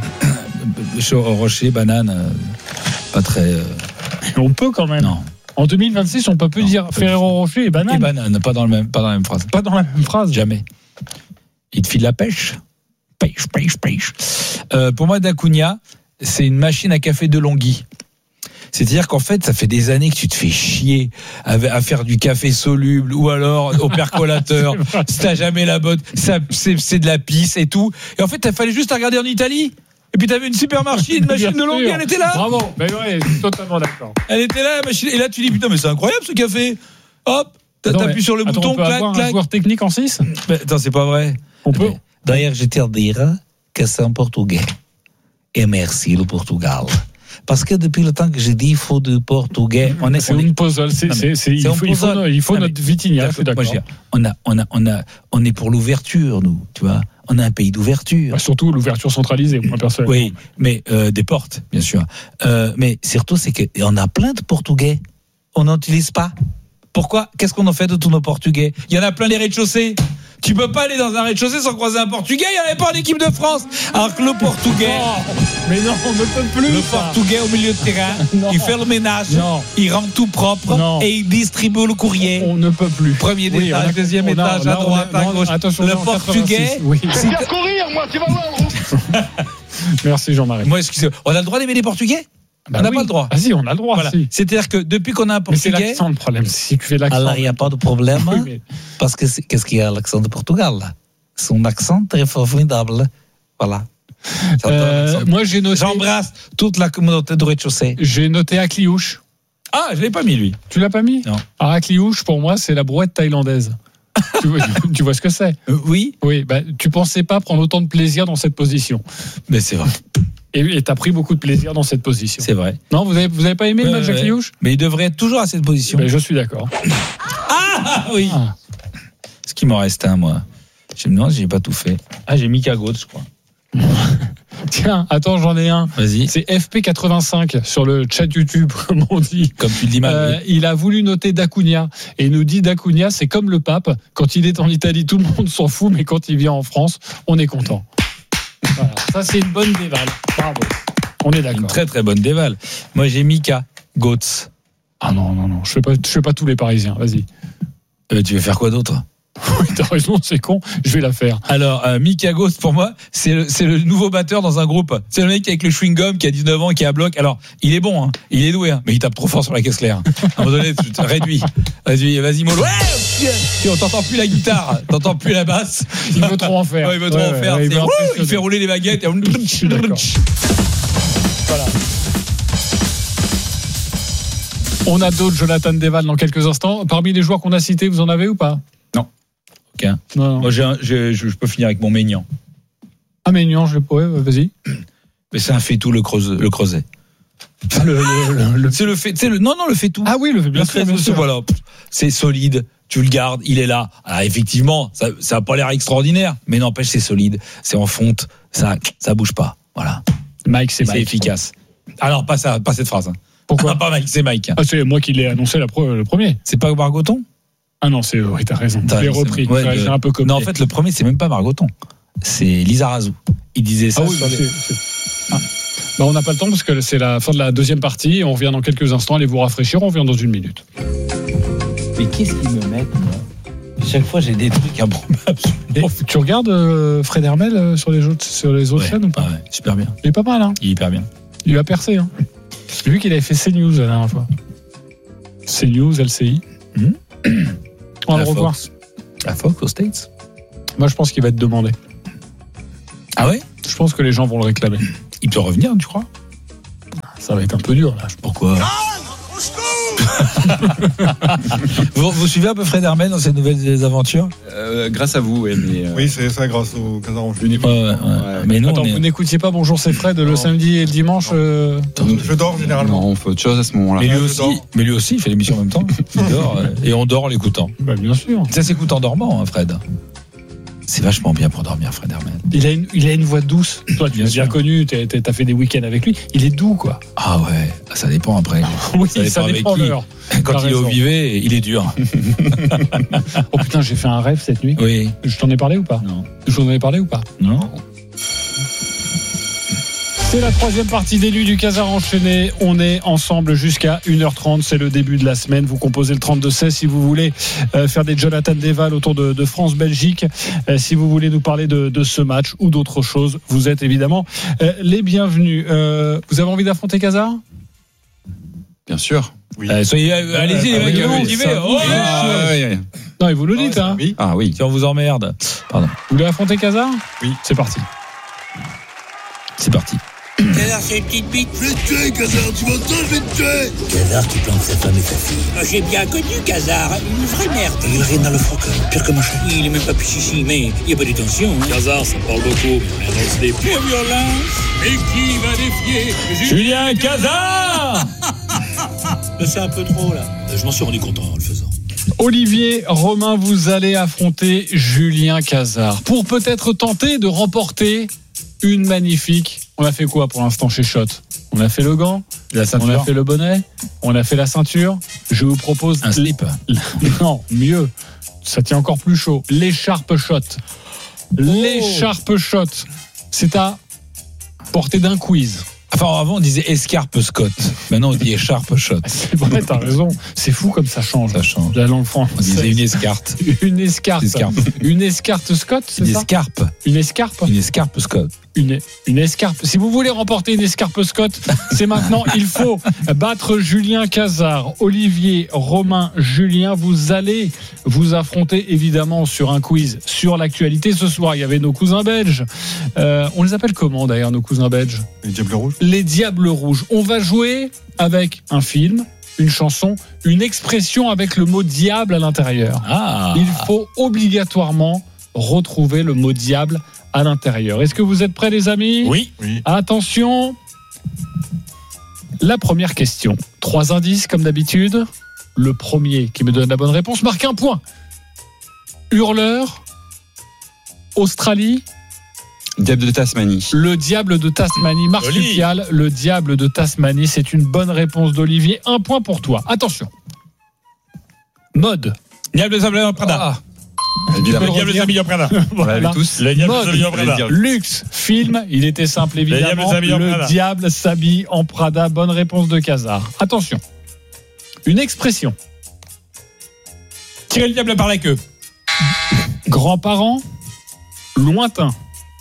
Speaker 3: Rocher, banane, euh, pas très. Euh...
Speaker 2: On peut quand même.
Speaker 3: Non.
Speaker 2: En deux mille vingt-six, on peut plus non, dire Ferrero Rocher et banane.
Speaker 3: Et banane, pas dans, le même, pas dans la même phrase.
Speaker 2: Pas dans la même phrase.
Speaker 3: Jamais. Il te file la pêche. Pêche, pêche, pêche. Euh, pour moi, Dacunia, c'est une machine à café de Longhi. C'est-à-dire qu'en fait, ça fait des années que tu te fais chier à, à faire du café soluble ou alors au percolateur. Si t'as jamais la bonne, ça, c'est, c'est de la pisse et tout. Et en fait, il fallait juste regarder en Italie. Et puis t'avais une super machine, une machine de Longhi, elle était là.
Speaker 2: Bravo, ben ouais, totalement d'accord.
Speaker 3: Elle était là, la machine. Et là, tu dis putain, mais c'est incroyable ce café. Hop, t'appuies sur le
Speaker 2: attends,
Speaker 3: bouton,
Speaker 2: on peut
Speaker 3: clac,
Speaker 2: avoir
Speaker 3: clac.
Speaker 2: Un joueur technique en six.
Speaker 3: Mais, attends, c'est pas vrai.
Speaker 2: On peut.
Speaker 3: D'ailleurs, je te dire que c'est en portugais. Et merci le Portugal. Parce que depuis le temps que j'ai dit il faut du portugais, on est.
Speaker 2: C'est
Speaker 3: on
Speaker 2: une
Speaker 3: est...
Speaker 2: puzzle. C'est,
Speaker 3: non,
Speaker 2: c'est, c'est, il,
Speaker 3: c'est
Speaker 2: faut, il faut,
Speaker 3: puzzle.
Speaker 2: il faut
Speaker 3: non,
Speaker 2: notre Vitinha. Je suis d'accord.
Speaker 3: Moi, on a, on a, on a, on est pour l'ouverture, nous. Tu vois, on a un pays d'ouverture.
Speaker 2: Bah, surtout l'ouverture centralisée, moi personnellement.
Speaker 3: Oui, mais euh, des portes, bien sûr. Euh, mais surtout, c'est que on a plein de Portugais. On n'en utilise pas. Pourquoi? Qu'est-ce qu'on en fait de tous nos Portugais? Il y en a plein les rez-de-chaussée. Tu peux pas aller dans un rez-de-chaussée sans croiser un Portugais. Il n'y en avait pas en équipe de France. Alors que le Portugais.
Speaker 2: Oh, mais non, on ne peut plus.
Speaker 3: Le
Speaker 2: ça.
Speaker 3: Portugais au milieu de terrain,
Speaker 2: non.
Speaker 3: il fait le ménage,
Speaker 2: non.
Speaker 3: il rend tout propre
Speaker 2: non.
Speaker 3: et il distribue le courrier.
Speaker 2: On, on ne peut plus.
Speaker 3: Premier
Speaker 2: oui,
Speaker 3: étage,
Speaker 2: a,
Speaker 3: deuxième
Speaker 2: a,
Speaker 3: étage,
Speaker 2: a,
Speaker 3: à droite,
Speaker 2: a,
Speaker 3: à gauche.
Speaker 2: Attention,
Speaker 3: le Portugais.
Speaker 2: Oui.
Speaker 3: C'est
Speaker 16: faire courir, moi, tu vas voir.
Speaker 2: Merci Jean-Marie.
Speaker 3: Moi, excusez-moi. On a le droit d'aimer les Portugais?
Speaker 2: Bah
Speaker 3: on n'a
Speaker 2: oui.
Speaker 3: pas le droit.
Speaker 2: Ah si, on a le droit.
Speaker 3: Voilà.
Speaker 2: Si.
Speaker 3: C'est-à-dire que depuis qu'on a un Portugais.
Speaker 2: Mais c'est l'accent le problème. Si tu fais l'accent.
Speaker 3: Alors, il n'y a pas de problème. Oui, mais... Parce que c'est... qu'est-ce qu'il y a à l'accent de Portugal là? Son accent très formidable. Voilà.
Speaker 2: Euh, moi, j'ai noté.
Speaker 3: J'embrasse toute la communauté de rez-de-chaussée.
Speaker 2: J'ai noté Akliouche.
Speaker 3: Ah, je l'ai pas mis lui.
Speaker 2: Tu l'as pas mis?
Speaker 3: Non.
Speaker 2: Alors Akliouche, pour moi, c'est la brouette thaïlandaise. tu, vois, tu vois ce que c'est?
Speaker 3: euh, Oui.
Speaker 2: Oui. Bah, tu pensais pas prendre autant de plaisir dans cette position.
Speaker 3: Mais c'est vrai.
Speaker 2: Et tu as pris beaucoup de plaisir dans cette position.
Speaker 3: C'est vrai.
Speaker 2: Non, vous avez, vous avez pas aimé le match
Speaker 3: ouais,
Speaker 2: Akliouche?
Speaker 3: Mais il devrait être toujours à cette position.
Speaker 2: Mais je suis d'accord.
Speaker 3: Ah oui. Ah. Ce qui m'en reste un, moi. Je me demande si j'ai pas tout fait. Ah, j'ai mis Cagot, je crois.
Speaker 2: Tiens, attends, j'en ai un.
Speaker 3: Vas-y.
Speaker 2: C'est F P quatre-vingt-cinq sur le chat YouTube, comme on dit.
Speaker 3: Comme tu le dis mal.
Speaker 2: Euh,
Speaker 3: oui.
Speaker 2: Il a voulu noter Dacunia et il nous dit Dacunia, c'est comme le pape. Quand il est en Italie, tout le monde s'en fout, mais quand il vient en France, on est content. Voilà. Ça, c'est une bonne déval. Bravo. On est d'accord.
Speaker 3: Une très très bonne déval. Moi, j'ai Mika Götze.
Speaker 2: Ah non, non, non. Je fais pas, je fais pas tous les Parisiens. Vas-y.
Speaker 3: Euh, tu veux faire quoi d'autre?
Speaker 2: Oui, t'as raison, c'est con. Je vais la faire.
Speaker 3: Alors, euh, Mika Götze, pour moi, c'est le, c'est le nouveau batteur dans un groupe. C'est le mec avec le chewing-gum qui a dix-neuf ans, qui est à bloc. Alors, il est bon, hein. Il est doué, hein. Mais il tape trop fort sur la caisse claire. À un moment donné, tu te réduis. Réduis. Vas-y, mollo. Ouais, on t'entend plus la guitare, t'entends plus la basse.
Speaker 2: Il veut trop en faire.
Speaker 3: Ouais, il veut trop ouais, en faire. Ouais, il, ouh, il fait rouler les baguettes. Et on...
Speaker 2: Je suis d'accord. Voilà. On a d'autres Jonathan Deval dans quelques instants. Parmi les joueurs qu'on a cités, vous en avez ou pas?
Speaker 3: Non. Ok.
Speaker 2: Non, non.
Speaker 3: Moi, j'ai un, j'ai, je, je peux finir avec mon Maignan.
Speaker 2: Ah, Maignan, je l'ai pas. Ouais, vas-y.
Speaker 3: Mais c'est un fait tout le creuset. Le creuset.
Speaker 2: Le, le, le, le...
Speaker 3: C'est le fait, c'est le, non, non, le fait tout.
Speaker 2: Ah oui, le fait bien
Speaker 3: le
Speaker 2: sûr,
Speaker 3: fait,
Speaker 2: bien sûr.
Speaker 3: Voilà, c'est solide. Tu le gardes, il est là. Alors effectivement, ça, ça a pas l'air extraordinaire, mais n'empêche, c'est solide, c'est en fonte, ça, ça bouge pas. Voilà.
Speaker 2: Mike, c'est
Speaker 3: C'est
Speaker 2: Mike.
Speaker 3: efficace. Alors pas ça, pas cette phrase. Hein.
Speaker 2: Pourquoi
Speaker 3: Pas Mike, c'est Mike.
Speaker 2: Ah, c'est moi qui l'ai annoncé la pre- le premier.
Speaker 3: C'est pas Margoton?
Speaker 2: Ah non, c'est oui, t'as raison.
Speaker 3: T'as
Speaker 2: Je l'ai
Speaker 3: raison,
Speaker 2: repris.
Speaker 3: ouais,
Speaker 2: Ouais,
Speaker 3: le-
Speaker 2: j'ai un peu copié.
Speaker 3: Non, en fait, le premier, c'est même pas Margoton. C'est Lizarazu. Il disait ça.
Speaker 2: Ah oui,
Speaker 3: sur les-
Speaker 2: c'est- c'est- ah. Bah, on n'a pas le temps parce que c'est la fin de la deuxième partie. On revient dans quelques instants. Allez vous rafraîchir. On revient dans une minute.
Speaker 3: Mais qu'est-ce qu'ils me mettent, moi? Chaque fois, j'ai des trucs improbables.
Speaker 2: Oh, tu regardes euh, Fred Hermel euh, sur les autres, sur les autres
Speaker 3: Ouais,
Speaker 2: chaînes ou pas?
Speaker 3: ah ouais, super bien.
Speaker 2: Il est pas mal, hein.
Speaker 3: Il est hyper bien.
Speaker 2: Il a percé. Hein. J'ai vu qu'il avait fait CNews la dernière fois. CNews, L C I.
Speaker 3: Mmh.
Speaker 2: On va
Speaker 3: La
Speaker 2: le revoir.
Speaker 3: Fox. La Fox aux States.
Speaker 2: Moi, je pense qu'il va être demandé.
Speaker 3: Ah ouais?
Speaker 2: Je pense que les gens vont le réclamer.
Speaker 3: Il peut revenir, tu crois?
Speaker 2: Ça va être un peu dur, là.
Speaker 3: Pourquoi? vous, vous suivez un peu Fred Hermel dans ses nouvelles aventures?
Speaker 6: Euh, grâce à vous, ouais, mais. euh,
Speaker 4: Oui, c'est ça grâce au Casar Rouge.
Speaker 3: Ouais, ouais, ouais. Mais non,
Speaker 2: Attends,
Speaker 3: on est-
Speaker 2: vous n'écoutiez pas Bonjour, c'est Fred le
Speaker 4: Non.
Speaker 2: samedi et le dimanche euh...
Speaker 4: Je dors généralement.
Speaker 6: Non, on fait autre chose à ce moment-là.
Speaker 3: mais lui
Speaker 4: je
Speaker 3: aussi,
Speaker 4: dors.
Speaker 3: mais lui aussi, il fait l'émission en même temps. Il dort euh, et on dort en l'écoutant.
Speaker 2: Bah, bien sûr.
Speaker 3: Ça s'écoute en dormant, hein, Fred. C'est vachement bien pour dormir, Fred Hermel.
Speaker 2: Il a une, il a une voix douce. Toi, tu
Speaker 3: Bien
Speaker 2: l'as bien
Speaker 3: sûr.
Speaker 2: connu, t'as, t'as t'as fait des week-ends avec lui. Il est doux, quoi.
Speaker 3: Ah ouais, ça dépend après.
Speaker 2: Oui,
Speaker 3: Ça
Speaker 2: ça,
Speaker 3: dépend avec
Speaker 2: dépend
Speaker 3: qui.
Speaker 2: l'heure.
Speaker 3: Quand
Speaker 2: T'as
Speaker 3: il est au
Speaker 2: raison.
Speaker 3: vivet, il est dur.
Speaker 2: Oh putain, j'ai fait un rêve cette nuit.
Speaker 3: Oui.
Speaker 2: Je t'en ai parlé ou pas?
Speaker 3: Non.
Speaker 2: Je t'en ai parlé ou pas?
Speaker 3: Non.
Speaker 2: C'est la troisième partie d'Élu du Casar enchaîné. On est ensemble jusqu'à une heure trente. C'est le début de la semaine. Vous composez le trente-deux seize si vous voulez euh, faire des Jonathan Deval autour de, de France-Belgique. Euh, si vous voulez nous parler de, de ce match ou d'autres choses, vous êtes évidemment euh, les bienvenus. Euh, vous avez envie d'affronter Casar?
Speaker 6: Bien sûr.
Speaker 3: Euh, soyez, euh, allez-y, les
Speaker 2: Ah
Speaker 3: mecs,
Speaker 2: oui, oui,
Speaker 3: motivés.
Speaker 2: ça
Speaker 3: Oh,
Speaker 2: vous-
Speaker 6: Ah, ouais, ouais.
Speaker 2: Non, et vous le dites, hein.
Speaker 4: Oui.
Speaker 6: Ah oui.
Speaker 3: si on vous emmerde. Pardon.
Speaker 2: Vous voulez affronter Casar?
Speaker 4: Oui.
Speaker 2: C'est parti.
Speaker 3: C'est parti.
Speaker 16: Casar, c'est une petite bite. Je vais te tuer, Casar, tu m'entends, je vais te tuer.
Speaker 18: Casar qui plante sa femme et sa fille.
Speaker 16: Ah, j'ai bien connu Casar, une vraie merde.
Speaker 18: Il a rien dans le froc, pire que machin.
Speaker 16: Il est même pas pichichi, mais il n'y a pas de tension. Hein. Casar, ça parle beaucoup, mais on lance des points violence. Et qui va défier
Speaker 3: Julien Casar.
Speaker 18: C'est un peu trop, là. Je m'en suis rendu compte en le faisant.
Speaker 2: Olivier, Romain, vous allez affronter Julien Casar pour peut-être tenter de remporter une magnifique. On a fait quoi pour l'instant chez Shot? On a fait le gant,
Speaker 3: La
Speaker 2: on a
Speaker 3: ceinture.
Speaker 2: fait le bonnet, on a fait la ceinture. Je vous propose
Speaker 3: Un slip.
Speaker 2: non, mieux. Ça tient encore plus chaud. L'écharpe Shot. L'écharpe Shot. C'est à portée d'un quiz.
Speaker 3: Enfin, avant, on disait escarpe Scott. Maintenant, on dit écharpe shot.
Speaker 2: C'est vrai, t'as raison. C'est fou comme ça change.
Speaker 3: Ça change.
Speaker 2: La langue française.
Speaker 3: On disait une escarpe.
Speaker 2: Une escarpe.
Speaker 3: Escarpe.
Speaker 2: Une escarpe Scott, c'est
Speaker 3: Une
Speaker 2: ça?
Speaker 3: escarpe.
Speaker 2: Une escarpe.
Speaker 3: Une escarpe Scott.
Speaker 2: Une, une escarpe. Si vous voulez remporter une escarpe Scott, c'est maintenant. Il faut battre Julien Casar, Olivier, Romain, Julien. Vous allez vous affronter évidemment sur un quiz sur l'actualité. Ce soir, il y avait nos cousins belges. Euh, on les appelle comment d'ailleurs, nos cousins belges?
Speaker 4: Les Diables Rouges.
Speaker 2: Les Diables Rouges. On va jouer avec un film, une chanson, une expression avec le mot diable à l'intérieur.
Speaker 3: Ah.
Speaker 2: Il faut obligatoirement retrouver le mot diable à l'intérieur. Est-ce que vous êtes prêts, les amis?
Speaker 3: Oui.
Speaker 4: Oui.
Speaker 2: Attention. La première question. Trois indices, comme d'habitude. Le premier qui me donne la bonne réponse marque un point. Hurleur, Australie,
Speaker 6: Diable de Tasmanie.
Speaker 2: le diable de Tasmanie, marsupial, le diable de Tasmanie. C'est une bonne réponse d'Olivier. Un point pour toi. Attention. Mode.
Speaker 3: Diable de Sablon Prada.
Speaker 2: Ah.
Speaker 6: Évidemment.
Speaker 2: Le diable de
Speaker 3: Sablon Prada.
Speaker 6: On l'avait tous.
Speaker 3: Le diable
Speaker 2: Mode.
Speaker 3: s'habille en Prada.
Speaker 2: Luxe, film, il était simple évidemment.
Speaker 3: diable s'habille en
Speaker 2: Le
Speaker 3: Prada.
Speaker 2: diable s'habille en Prada. Bonne réponse de Casar. Attention. Une expression.
Speaker 3: Tirer le diable par la queue.
Speaker 2: Grands-parents, lointain.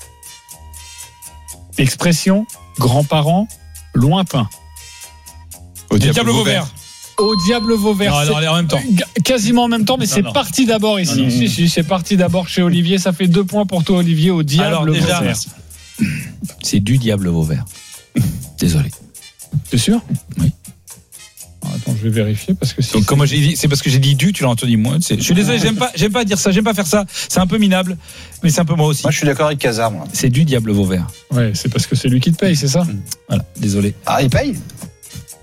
Speaker 2: Expression, grands-parents, lointain.
Speaker 6: Au
Speaker 3: Le
Speaker 6: Diable
Speaker 3: diable Vauvert.
Speaker 2: Au diable Vauvert.
Speaker 3: Non, non,
Speaker 2: c'est-
Speaker 3: allez, en même temps.
Speaker 2: G- Quasiment en même temps, mais
Speaker 3: Non,
Speaker 2: c'est
Speaker 3: non.
Speaker 2: parti d'abord ici.
Speaker 3: Non, non.
Speaker 2: Si, si, c'est parti d'abord chez Olivier. Ça fait deux points pour toi, Olivier, au diable
Speaker 3: Alors, déjà,
Speaker 2: Vauvert.
Speaker 3: c'est du diable Vauvert. Désolé.
Speaker 2: T'es sûr?
Speaker 3: Oui.
Speaker 2: Alors, attends, je vais vérifier parce que si
Speaker 3: Donc, comme moi j'ai dit, c'est parce que j'ai dit du, tu l'as entendu moi. C'est- Je suis désolé, j'aime pas, j'aime pas dire ça, j'aime pas faire ça. C'est un peu minable, mais c'est un peu moi aussi.
Speaker 19: Moi, je suis d'accord avec Casar, moi.
Speaker 3: C'est du diable Vauvert.
Speaker 2: Ouais, c'est parce que c'est lui qui te paye, c'est ça?
Speaker 3: Voilà, désolé.
Speaker 19: Ah, il paye?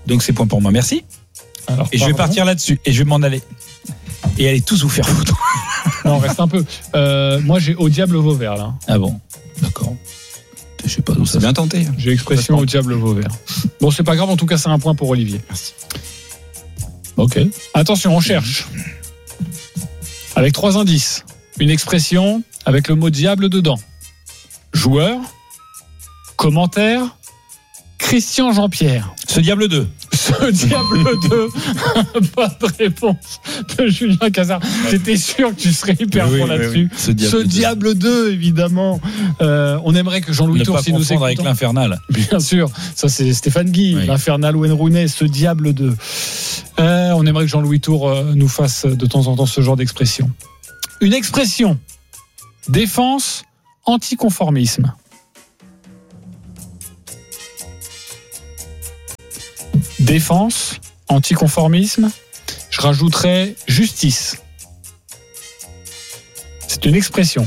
Speaker 3: Donc c'est point pour moi. Merci.
Speaker 2: Alors,
Speaker 3: et je vais partir là-dessus. Et je vais m'en aller. Et aller tous vous faire foutre.
Speaker 2: Non, reste un peu. Euh, moi, j'ai au diable Vauvert, là.
Speaker 3: Ah bon? D'accord. Je sais pas d'où ça.
Speaker 6: C'est bien tenté.
Speaker 2: J'ai expression au diable Vauvert. Bon, c'est pas grave. En tout cas, c'est un point pour Olivier.
Speaker 6: Merci.
Speaker 2: Ok. Attention, on cherche. Avec trois indices. Une expression avec le mot diable dedans. Joueur. Commentaire. Christian Jean-Pierre.
Speaker 3: Ce diable deux.
Speaker 2: Ce diable deux. Bonne réponse de Julien Cazard. J'étais sûr que tu serais hyper
Speaker 3: oui,
Speaker 2: bon
Speaker 3: oui,
Speaker 2: là-dessus.
Speaker 3: oui. Ce diable,
Speaker 2: Ce
Speaker 3: deux.
Speaker 2: diable deux, évidemment. Euh, on aimerait que Jean-Louis
Speaker 3: Ne
Speaker 2: Tour,
Speaker 3: pas
Speaker 2: si nous
Speaker 3: confondre avec
Speaker 2: écoutons-
Speaker 3: l'Infernal.
Speaker 2: Bien sûr, ça c'est Stéphane Guy,
Speaker 3: Oui.
Speaker 2: l'Infernal Wayne Rooney, ce diable deux. Euh, on aimerait que Jean-Louis Tour euh, nous fasse de temps en temps ce genre d'expression. Une expression. Défense, anticonformisme. Défense, anticonformisme. Je rajouterais justice. C'est une expression.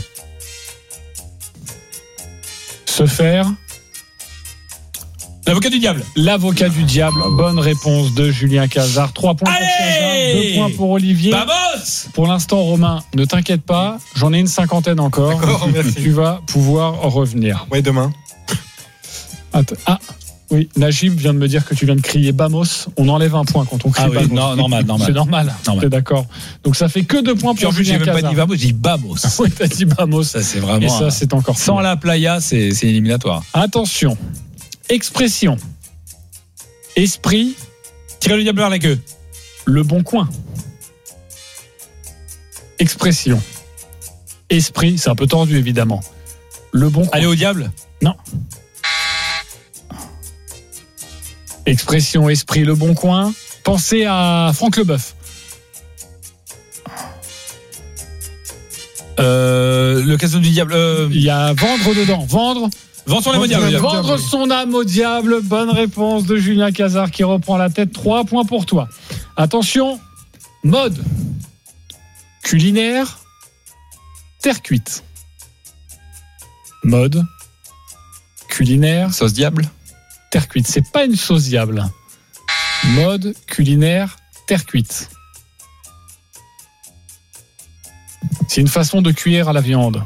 Speaker 2: Se faire.
Speaker 3: L'avocat du diable.
Speaker 2: L'avocat du diable. Bonne réponse de Julien Cazard. Trois points pour Cazard, deux points pour Olivier.
Speaker 3: Vamos.
Speaker 2: Pour l'instant, Romain, ne t'inquiète pas. J'en ai une cinquantaine encore.
Speaker 4: D'accord, merci.
Speaker 2: Tu vas pouvoir revenir.
Speaker 4: Ouais, demain.
Speaker 2: Attends. Ah, oui. Najib vient de me dire que tu viens de crier Bamos. On enlève un point quand on crie
Speaker 3: Ah oui,
Speaker 2: Bamos.
Speaker 3: non, normal, normal.
Speaker 2: C'est normal.
Speaker 3: Normal.
Speaker 2: T'es d'accord. Donc ça fait que deux points
Speaker 3: Puis en
Speaker 2: pour
Speaker 3: plus, j'ai
Speaker 2: Julien
Speaker 3: même pas
Speaker 2: Cazard.
Speaker 3: dit Vamos, j'ai dit Bamos.
Speaker 2: Oui, t'as dit Bamos.
Speaker 3: Ça, c'est vraiment.
Speaker 2: Et ça, c'est encore
Speaker 3: Sans
Speaker 2: pire.
Speaker 3: la playa, c'est, c'est éliminatoire.
Speaker 2: Attention. Expression. Esprit.
Speaker 3: Tirer le diable vers la queue.
Speaker 2: Le bon coin. Expression. Esprit, c'est un peu tordu évidemment. Le bon coin.
Speaker 3: Aller au diable.
Speaker 2: Non. Expression, esprit, le bon coin. Pensez à Franck Leboeuf.
Speaker 3: Euh, le casino du diable. Euh,
Speaker 2: Il y a vendre dedans. Vendre.
Speaker 3: Vendre son âme au diable.
Speaker 2: Vendre son âme au diable. Bonne réponse de Julien Cazard qui reprend la tête. Trois points pour toi. Attention. Mode. Culinaire. Terre cuite. Mode. Culinaire.
Speaker 6: Sauce diable.
Speaker 2: Terre cuite. C'est pas une sauce diable. Mode. Culinaire. Terre cuite. C'est une façon de cuire à la viande.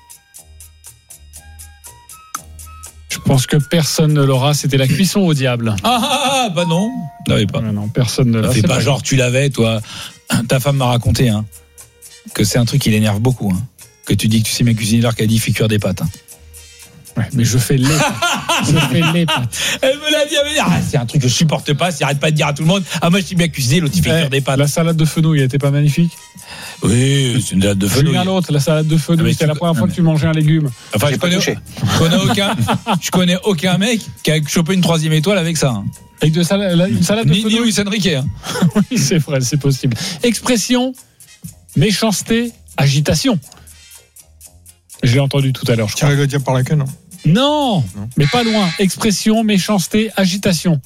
Speaker 2: Je pense que personne ne l'aura. C'était la cuisson au diable.
Speaker 3: Ah, ah, ah, bah non. N'avais pas.
Speaker 2: Non, non, personne ne l'a.
Speaker 3: Fais
Speaker 2: C'est
Speaker 3: pas
Speaker 2: pas
Speaker 3: genre tu l'avais, toi. Ta femme m'a raconté hein, que c'est un truc qui l'énerve beaucoup. Hein, que tu dis que tu sais bien cuisiner alors qu'elle dit fait cuire des pâtes. Hein.
Speaker 2: Ouais, mais je fais les pâtes. Je fais les pâtes.
Speaker 3: Elle me l'a dit, elle me dit ah, c'est un truc que je supporte pas. C'est arrête pas de dire à tout le monde ah moi je sais bien cuisiner, l'autre il fait
Speaker 2: Eh,
Speaker 3: cuire des pâtes.
Speaker 2: La salade de fenouil, elle était pas magnifique?
Speaker 3: Oui, c'est une salade de fenouil.
Speaker 2: Julien l'autre, la salade de
Speaker 3: Ah,
Speaker 2: fenouil,
Speaker 3: mais
Speaker 2: c'était
Speaker 3: tu-
Speaker 2: la première
Speaker 3: non,
Speaker 2: fois
Speaker 3: mais-
Speaker 2: que tu mangeais un légume.
Speaker 3: Enfin, je connais, je connais aucun, je connais aucun mec qui a chopé une troisième étoile avec ça. Hein.
Speaker 2: Avec de salade, une salade de
Speaker 3: Ni, ni
Speaker 2: fenouil.
Speaker 3: Luis Enrique. Hein.
Speaker 2: Oui, c'est vrai, c'est possible. Expression, méchanceté, agitation. Je l'ai entendu tout à l'heure, je crois.
Speaker 4: Tirer le diable par la queue, non?
Speaker 2: Non,
Speaker 4: Non.
Speaker 2: mais pas loin. Expression, méchanceté, agitation.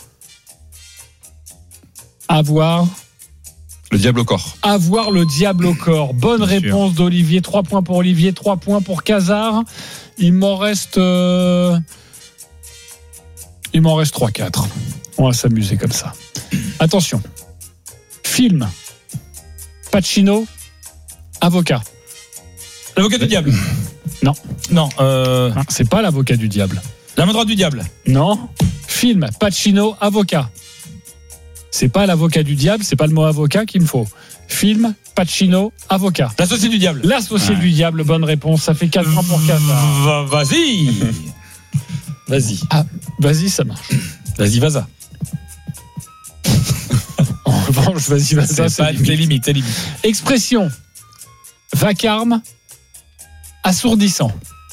Speaker 2: Avoir,
Speaker 6: Le diable au corps.
Speaker 2: avoir le diable au corps. Bonne
Speaker 3: Bien
Speaker 2: réponse d'Olivier. Trois points pour Olivier, trois points pour Cazard. Il m'en reste, euh, il m'en reste trois, quatre. On va s'amuser comme ça. Attention. Film. Pacino. Avocat.
Speaker 3: L'avocat du diable.
Speaker 2: Non.
Speaker 3: Non. Euh,
Speaker 2: Hein, c'est pas l'avocat du diable.
Speaker 3: la main droite du diable.
Speaker 2: Non. Film. Pacino. Avocat. C'est pas l'avocat du diable, c'est pas le mot avocat qu'il me faut. Film. Pacino. Avocat.
Speaker 3: L'associé du diable.
Speaker 2: L'associé
Speaker 3: Ouais.
Speaker 2: du diable, bonne réponse. Ça fait quatre points pour Cazard.
Speaker 3: Va- Vas-y. Vas-y.
Speaker 2: Ah, vas-y, ça marche.
Speaker 3: Vas-y, vas-y.
Speaker 2: En revanche, vas-y, vas-y.
Speaker 3: C'est
Speaker 2: c'est
Speaker 3: pas
Speaker 2: limite.
Speaker 3: c'est limite, c'est limite.
Speaker 2: Expression. Vacarme. Assourdissant.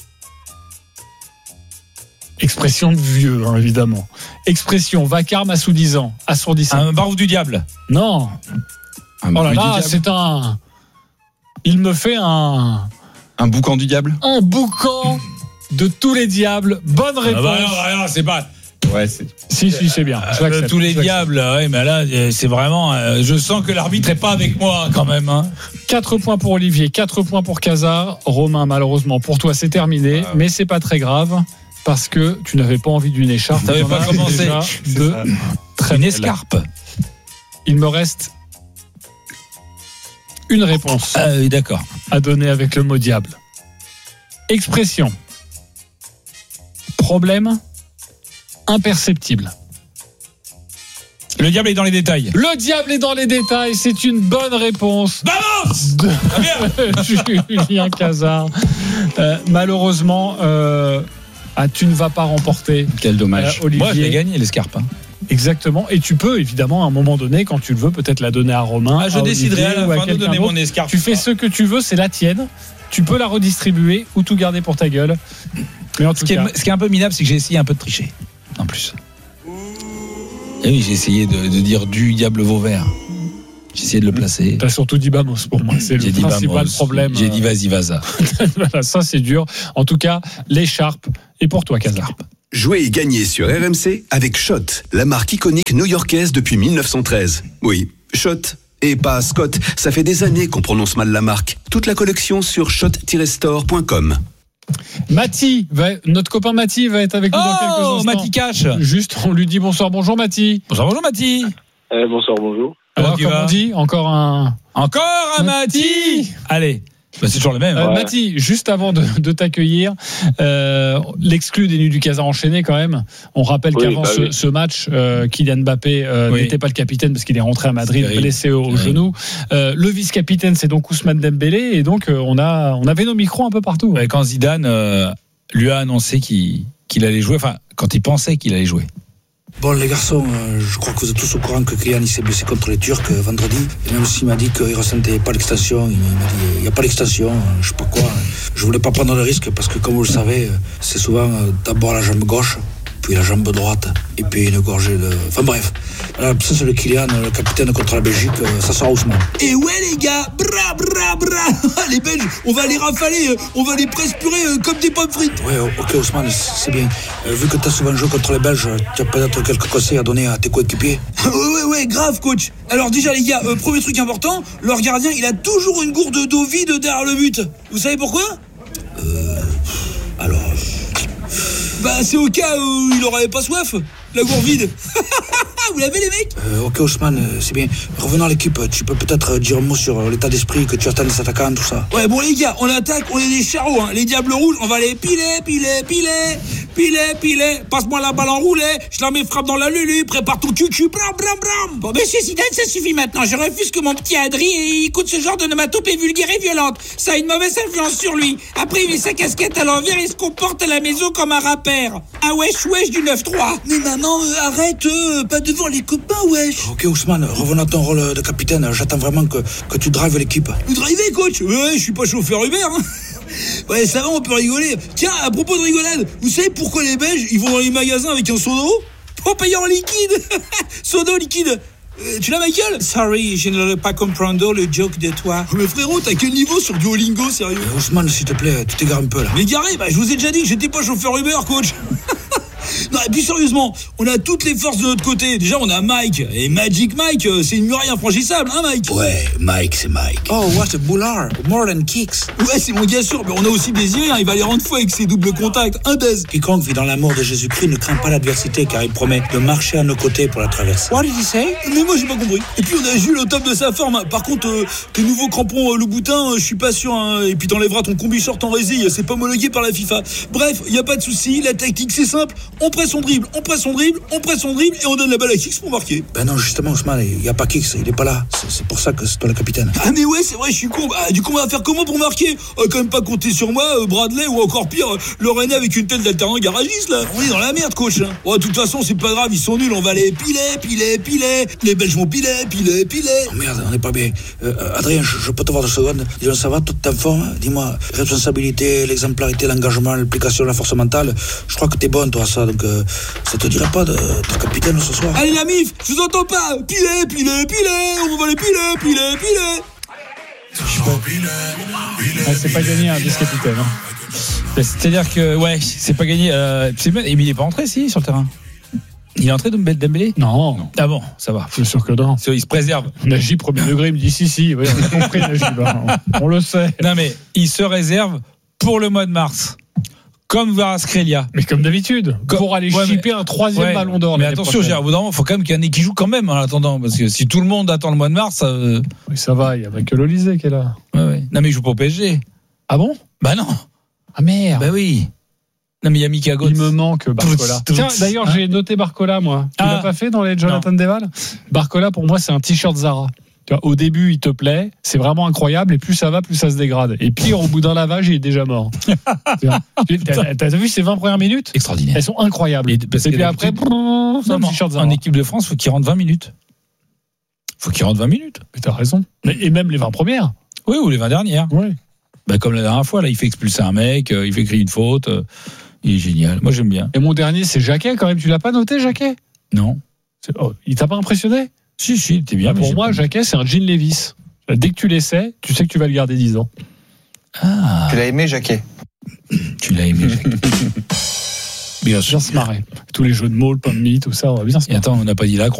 Speaker 2: Expression de vieux, hein, évidemment. Expression vacarme, assourdissant. Assourdissant.
Speaker 3: Un barouf du diable.
Speaker 2: Non.
Speaker 6: Un
Speaker 2: Oh là
Speaker 6: bruit du
Speaker 2: là,
Speaker 6: diable.
Speaker 2: c'est un. Il me fait un.
Speaker 6: Un boucan du diable.
Speaker 2: Un boucan de tous les diables. Bonne
Speaker 3: Ah
Speaker 2: réponse.
Speaker 3: bah non, bah non, c'est pas.
Speaker 6: Ouais, c'est.
Speaker 2: Si, si, c'est bien. Je
Speaker 3: Euh,
Speaker 2: l'accepte,
Speaker 3: tous les
Speaker 2: je l'accepte.
Speaker 3: diables, ouais, mais là, euh, c'est vraiment. euh, je sens que l'arbitre est pas avec moi quand même. Hein.
Speaker 2: quatre points pour Olivier, quatre points pour Cazard. Romain, malheureusement, pour toi, c'est terminé.
Speaker 3: Ah,
Speaker 2: mais c'est pas très grave. Parce que tu n'avais pas envie d'une écharpe.
Speaker 3: T'avais
Speaker 2: T'en
Speaker 3: pas
Speaker 2: as
Speaker 3: commencé.
Speaker 2: déjà
Speaker 4: C'est
Speaker 2: de
Speaker 4: ça.
Speaker 2: Très
Speaker 3: Une
Speaker 2: belle.
Speaker 3: escarpe.
Speaker 2: Il me reste une réponse
Speaker 3: Ah oui, d'accord.
Speaker 2: à donner avec le mot diable. Expression. Problème imperceptible.
Speaker 3: Le diable est dans les détails.
Speaker 2: Le diable est dans les détails, c'est une bonne réponse.
Speaker 3: Vamos
Speaker 2: de Julien Cazard. Euh, malheureusement, euh, ah, tu ne vas pas remporter.
Speaker 6: Quel dommage.
Speaker 2: Euh, Olivier.
Speaker 3: Moi, je l'ai gagné, l'escarpe. Hein.
Speaker 2: Exactement. Et tu peux, évidemment, à un moment donné, quand tu le veux, peut-être la donner à Romain.
Speaker 3: Ah, je
Speaker 2: à
Speaker 3: déciderai
Speaker 2: Olivier
Speaker 3: à la
Speaker 2: ou à
Speaker 3: fin de
Speaker 2: quelqu'un
Speaker 3: donner
Speaker 2: d'autre.
Speaker 3: mon escarpe.
Speaker 2: Tu fais ce que tu veux, c'est la tienne. Tu peux la redistribuer ou tout garder pour ta gueule. Mais en tout
Speaker 3: Ce qui,
Speaker 2: cas,
Speaker 3: est, ce qui est un peu minable, c'est que j'ai essayé un peu de tricher. En plus. Et oui, j'ai essayé de, de dire du diable Vauvert. J'ai essayé de le placer.
Speaker 2: t'as surtout dit Bamos pour moi. C'est
Speaker 3: J'ai
Speaker 2: le
Speaker 3: dit
Speaker 2: principal
Speaker 3: Vamos.
Speaker 2: problème.
Speaker 3: J'ai dit vas-y, vas-y.
Speaker 2: Voilà, ça c'est dur. En tout cas, l'écharpe est pour toi, Cazard.
Speaker 17: Jouez et gagnez sur R M C avec Shot, la marque iconique new-yorkaise depuis mille neuf cent treize. Oui, Shot. Et pas Scott, ça fait des années qu'on prononce mal la marque. Toute la collection sur shot tiret store point com.
Speaker 2: Mathie, va, notre copain Mathie va être avec nous dans quelques
Speaker 3: Oh,
Speaker 2: instants.
Speaker 3: Mathie Cash.
Speaker 2: Juste, on lui dit bonsoir, bonjour Mathie.
Speaker 3: Bonsoir, bonjour Mathie.
Speaker 12: Euh, bonsoir, bonjour.
Speaker 2: Alors,
Speaker 3: tu
Speaker 2: comme
Speaker 3: vas
Speaker 2: on dit, encore un...
Speaker 3: Encore un Mathie. Allez, bah, c'est toujours le même.
Speaker 2: Euh,
Speaker 12: Ouais.
Speaker 2: Mathie, juste avant de, de t'accueillir, euh, l'exclu des Nuits du Casar enchaîné quand même. On rappelle
Speaker 12: Oui,
Speaker 2: qu'avant
Speaker 12: bah
Speaker 2: ce,
Speaker 12: oui.
Speaker 2: ce match, euh, Kylian Mbappé euh,
Speaker 3: Oui.
Speaker 2: n'était pas le capitaine parce qu'il est rentré à Madrid
Speaker 3: Terrible.
Speaker 2: blessé au, au
Speaker 3: Terrible.
Speaker 2: genou. Euh, le vice-capitaine, c'est donc Ousmane Dembélé, et donc euh, on a, on avait nos micros un peu partout.
Speaker 3: Ouais, quand Zidane euh, lui a annoncé qu'il, qu'il allait jouer, enfin, quand il pensait qu'il allait jouer.
Speaker 18: Bon, les garçons, euh, je crois que vous êtes tous au courant que Kylian il s'est blessé contre les Turcs euh, vendredi. Et même s'il m'a dit qu'il ressentait pas l'extension, il m'a dit il n'y a pas l'extension, euh, je sais pas quoi. Je voulais pas prendre le risque parce que, comme vous le savez, euh, c'est souvent euh, d'abord la jambe gauche, puis la jambe droite, et puis une gorgée de. Enfin bref, l'absence de Kylian, le capitaine contre la Belgique, euh, ça sera Ousmane.
Speaker 19: Et ouais les gars, bra bra bra. Les Belges, on va les rafaler, euh, on va les prespurer euh, comme des pommes frites.
Speaker 18: Ouais, ok Ousmane, c'est bien. Euh, vu que tu as souvent joué contre les Belges, tu as peut-être quelques conseils à donner à tes coéquipiers.
Speaker 19: Ouais ouais ouais, grave coach. Alors déjà les gars, euh, premier truc important, leur gardien il a toujours une gourde d'eau vide derrière le but. Vous savez pourquoi?
Speaker 18: Euh. Alors.
Speaker 19: Bah c'est au cas où il aurait pas soif, la gourde vide. Vous l'avez les mecs?
Speaker 18: Euh, ok Ousmane, euh, c'est bien. Revenons à l'équipe, tu peux peut-être euh, dire un mot sur euh, l'état d'esprit que tu attends des attaquants, tout ça.
Speaker 19: Ouais bon les gars, on attaque, on est des charros, hein. Les diables rouges, on va les piler, piler, piler, piler, piler. Passe-moi la balle en roulé, je la mets frappe dans la lulu, prépare ton cucu, bram bram bram. Bon monsieur Zidane, ça suffit maintenant, je refuse que mon petit Adri écoute ce genre de nomatopée vulgaire et violente. Ça a une mauvaise influence sur lui. Après il met sa casquette à l'envers et se comporte à la maison comme un rappeur. Un wesh wesh du neuf trois. Mais maman, euh, arrête, euh, pas devant les copains, wesh.
Speaker 18: Ok Ousmane, revenons à ton rôle de capitaine. J'attends vraiment que, que tu drives l'équipe.
Speaker 19: Vous drivez, coach? Ouais, je suis pas chauffeur Uber, hein. Ouais, ça va, on peut rigoler. Tiens, à propos de rigolade, vous savez pourquoi les Belges, ils vont dans les magasins avec un seau d'eau? Pour payer en liquide. Seau d'eau liquide. Euh, tu l'as, Michael? Sorry, je ne l'ai pas comprendre le joke de toi. Mais frérot, t'as quel niveau sur Duolingo, sérieux?
Speaker 18: Euh, Ousmane, s'il te plaît, tu t'égares un peu là.
Speaker 19: Mais garé, bah je vous ai déjà dit que j'étais pas chauffeur Uber, coach. Non, et puis sérieusement, on a toutes les forces de notre côté. Déjà, on a Mike. Et Magic Mike, euh, c'est une muraille infranchissable, hein, Mike?
Speaker 18: Ouais, Mike, c'est Mike. Oh, what a boulard. More than kicks.
Speaker 19: Ouais, c'est mon gars sûr. Mais on a aussi Désiré, hein, il va les rendre fous avec ses doubles contacts. Un baise.
Speaker 18: Quiconque vit dans l'amour de Jésus-Christ ne craint pas l'adversité car il promet de marcher à nos côtés pour la traverser.
Speaker 19: What did he say? Mais moi, j'ai pas compris. Et puis, on a Jules au top de sa forme. Par contre, euh, tes nouveaux crampons euh, Louboutin, euh, je suis pas sûr. Hein. Et puis, t'enlèveras ton combi short en résille. C'est pas homologué par la FIFA. Bref, y a pas de souci. La tactique, c'est simple. On presse son dribble, on presse son dribble, on presse son dribble et on donne la balle à Kix pour marquer.
Speaker 18: Ben non, justement, Ousmane, il y a pas Kix, il est pas là. C'est, c'est pour ça que c'est toi le capitaine.
Speaker 19: Ah mais ouais, c'est vrai, je suis con. Ah, du coup, on va faire comment pour marquer? euh, Quand même pas compter sur moi, euh, Bradley ou encore pire, euh, Lorena avec une tête d'alternant garagiste là. On est dans la merde, coach. Hein. Oh, de toute façon, c'est pas grave, ils sont nuls. On va les piler, piler, piler. Les Belges vont piler, piler, piler.
Speaker 18: Oh merde, on est pas bien. Euh, Adrien, je, je peux te voir deux secondes. Dis-moi, ça va, tout est en forme? Dis-moi, responsabilité, l'exemplarité, l'engagement, l'application, la force mentale. Je crois que t'es bon, toi, ça. Donc, euh, ça te dirait pas de être capitaine ce soir?
Speaker 19: Allez, la mif, je vous entends pas. Piler, piler, piler. On va les piler, piler, piler.
Speaker 2: Ah, c'est pas gagné un vice-capitaine. Hein.
Speaker 3: C'est-à-dire que, ouais, c'est pas gagné. Euh, c'est bien, il est pas entré, si, sur le terrain. Il est entré, Dembélé?
Speaker 2: Non, non.
Speaker 3: Ah bon, ça va.
Speaker 2: Je suis sûr que non.
Speaker 3: Il se préserve.
Speaker 2: Nagy, premier degré, il me dit si, si. Oui, on a compris, Nagy. On, on le sait.
Speaker 3: Non, mais il se réserve pour le mois de mars. Comme Kvaratskhelia.
Speaker 2: Mais comme d'habitude,
Speaker 3: Comme-
Speaker 2: pour aller
Speaker 3: Ouais,
Speaker 2: chipper un troisième
Speaker 3: Ouais,
Speaker 2: ballon d'or.
Speaker 3: Mais
Speaker 2: l'année
Speaker 3: attention,
Speaker 2: prochaine.
Speaker 3: Gérard, au bout d'un moment, il faut quand même qu'il y en ait qui jouent quand même en attendant. Parce que si tout le monde attend le mois de mars, ça. euh,
Speaker 2: Oui, ça va, il y a Michael Olysée qui est là.
Speaker 3: ouais, ouais. Non, mais il joue pour P S G.
Speaker 2: Ah bon?
Speaker 3: Bah non.
Speaker 2: Ah merde.
Speaker 3: Bah oui. Non, mais il y a Mika Götze.
Speaker 2: Il me manque Barcola.
Speaker 3: Tout, tout,
Speaker 2: Tiens, d'ailleurs,
Speaker 3: hein
Speaker 2: j'ai noté Barcola, moi. Tu
Speaker 3: Ah.
Speaker 2: l'as pas fait dans les Jonathan Deval? Barcola, pour moi, c'est un t-shirt Zara. Tu vois, au début, il te plaît, c'est vraiment incroyable, et plus ça va, plus ça se dégrade. Et pire, au bout d'un lavage, il est déjà mort. Tu vois, t'as, t'as vu ces vingt premières minutes?
Speaker 3: Extraordinaire.
Speaker 2: Elles sont incroyables.
Speaker 3: Et, parce
Speaker 2: Et
Speaker 3: que
Speaker 2: puis après,
Speaker 3: d'habitude-
Speaker 2: brrr, c'est un
Speaker 3: non,
Speaker 2: t-shirt
Speaker 3: non,
Speaker 2: Zara.
Speaker 3: en équipe de France, faut qu'il rentre vingt minutes. Faut qu'il rentre vingt minutes.
Speaker 2: Mais t'as raison. Mais- Et même les vingt premières.
Speaker 3: Oui, ou les vingt dernières.
Speaker 2: Oui.
Speaker 3: Bah, comme la dernière fois, là, il fait expulser un mec, euh, il fait crier une faute. euh, il est génial. Moi, j'aime bien.
Speaker 2: Et mon dernier, c'est Jacquet, quand même. Tu l'as pas noté, Jacquet?
Speaker 3: Non.
Speaker 2: C'est- oh, il t'a pas impressionné?
Speaker 3: Si, si, t'es bien.
Speaker 2: Ah,
Speaker 3: mais
Speaker 2: pour
Speaker 3: j'ai
Speaker 2: moi,
Speaker 3: pas-
Speaker 2: Jacquet, c'est un jean Levis. Dès que tu l'essaies, tu sais que tu vas le garder dix ans.
Speaker 3: Ah,
Speaker 20: Tu l'as aimé, Jacquet?
Speaker 3: tu l'as aimé, Jacques. Bien sûr.
Speaker 2: Bien se marrer. Tous les jeux de mots, le pain de mie, tout ça, on va bien se
Speaker 3: Et
Speaker 2: marrer.
Speaker 3: attends, on n'a pas dit la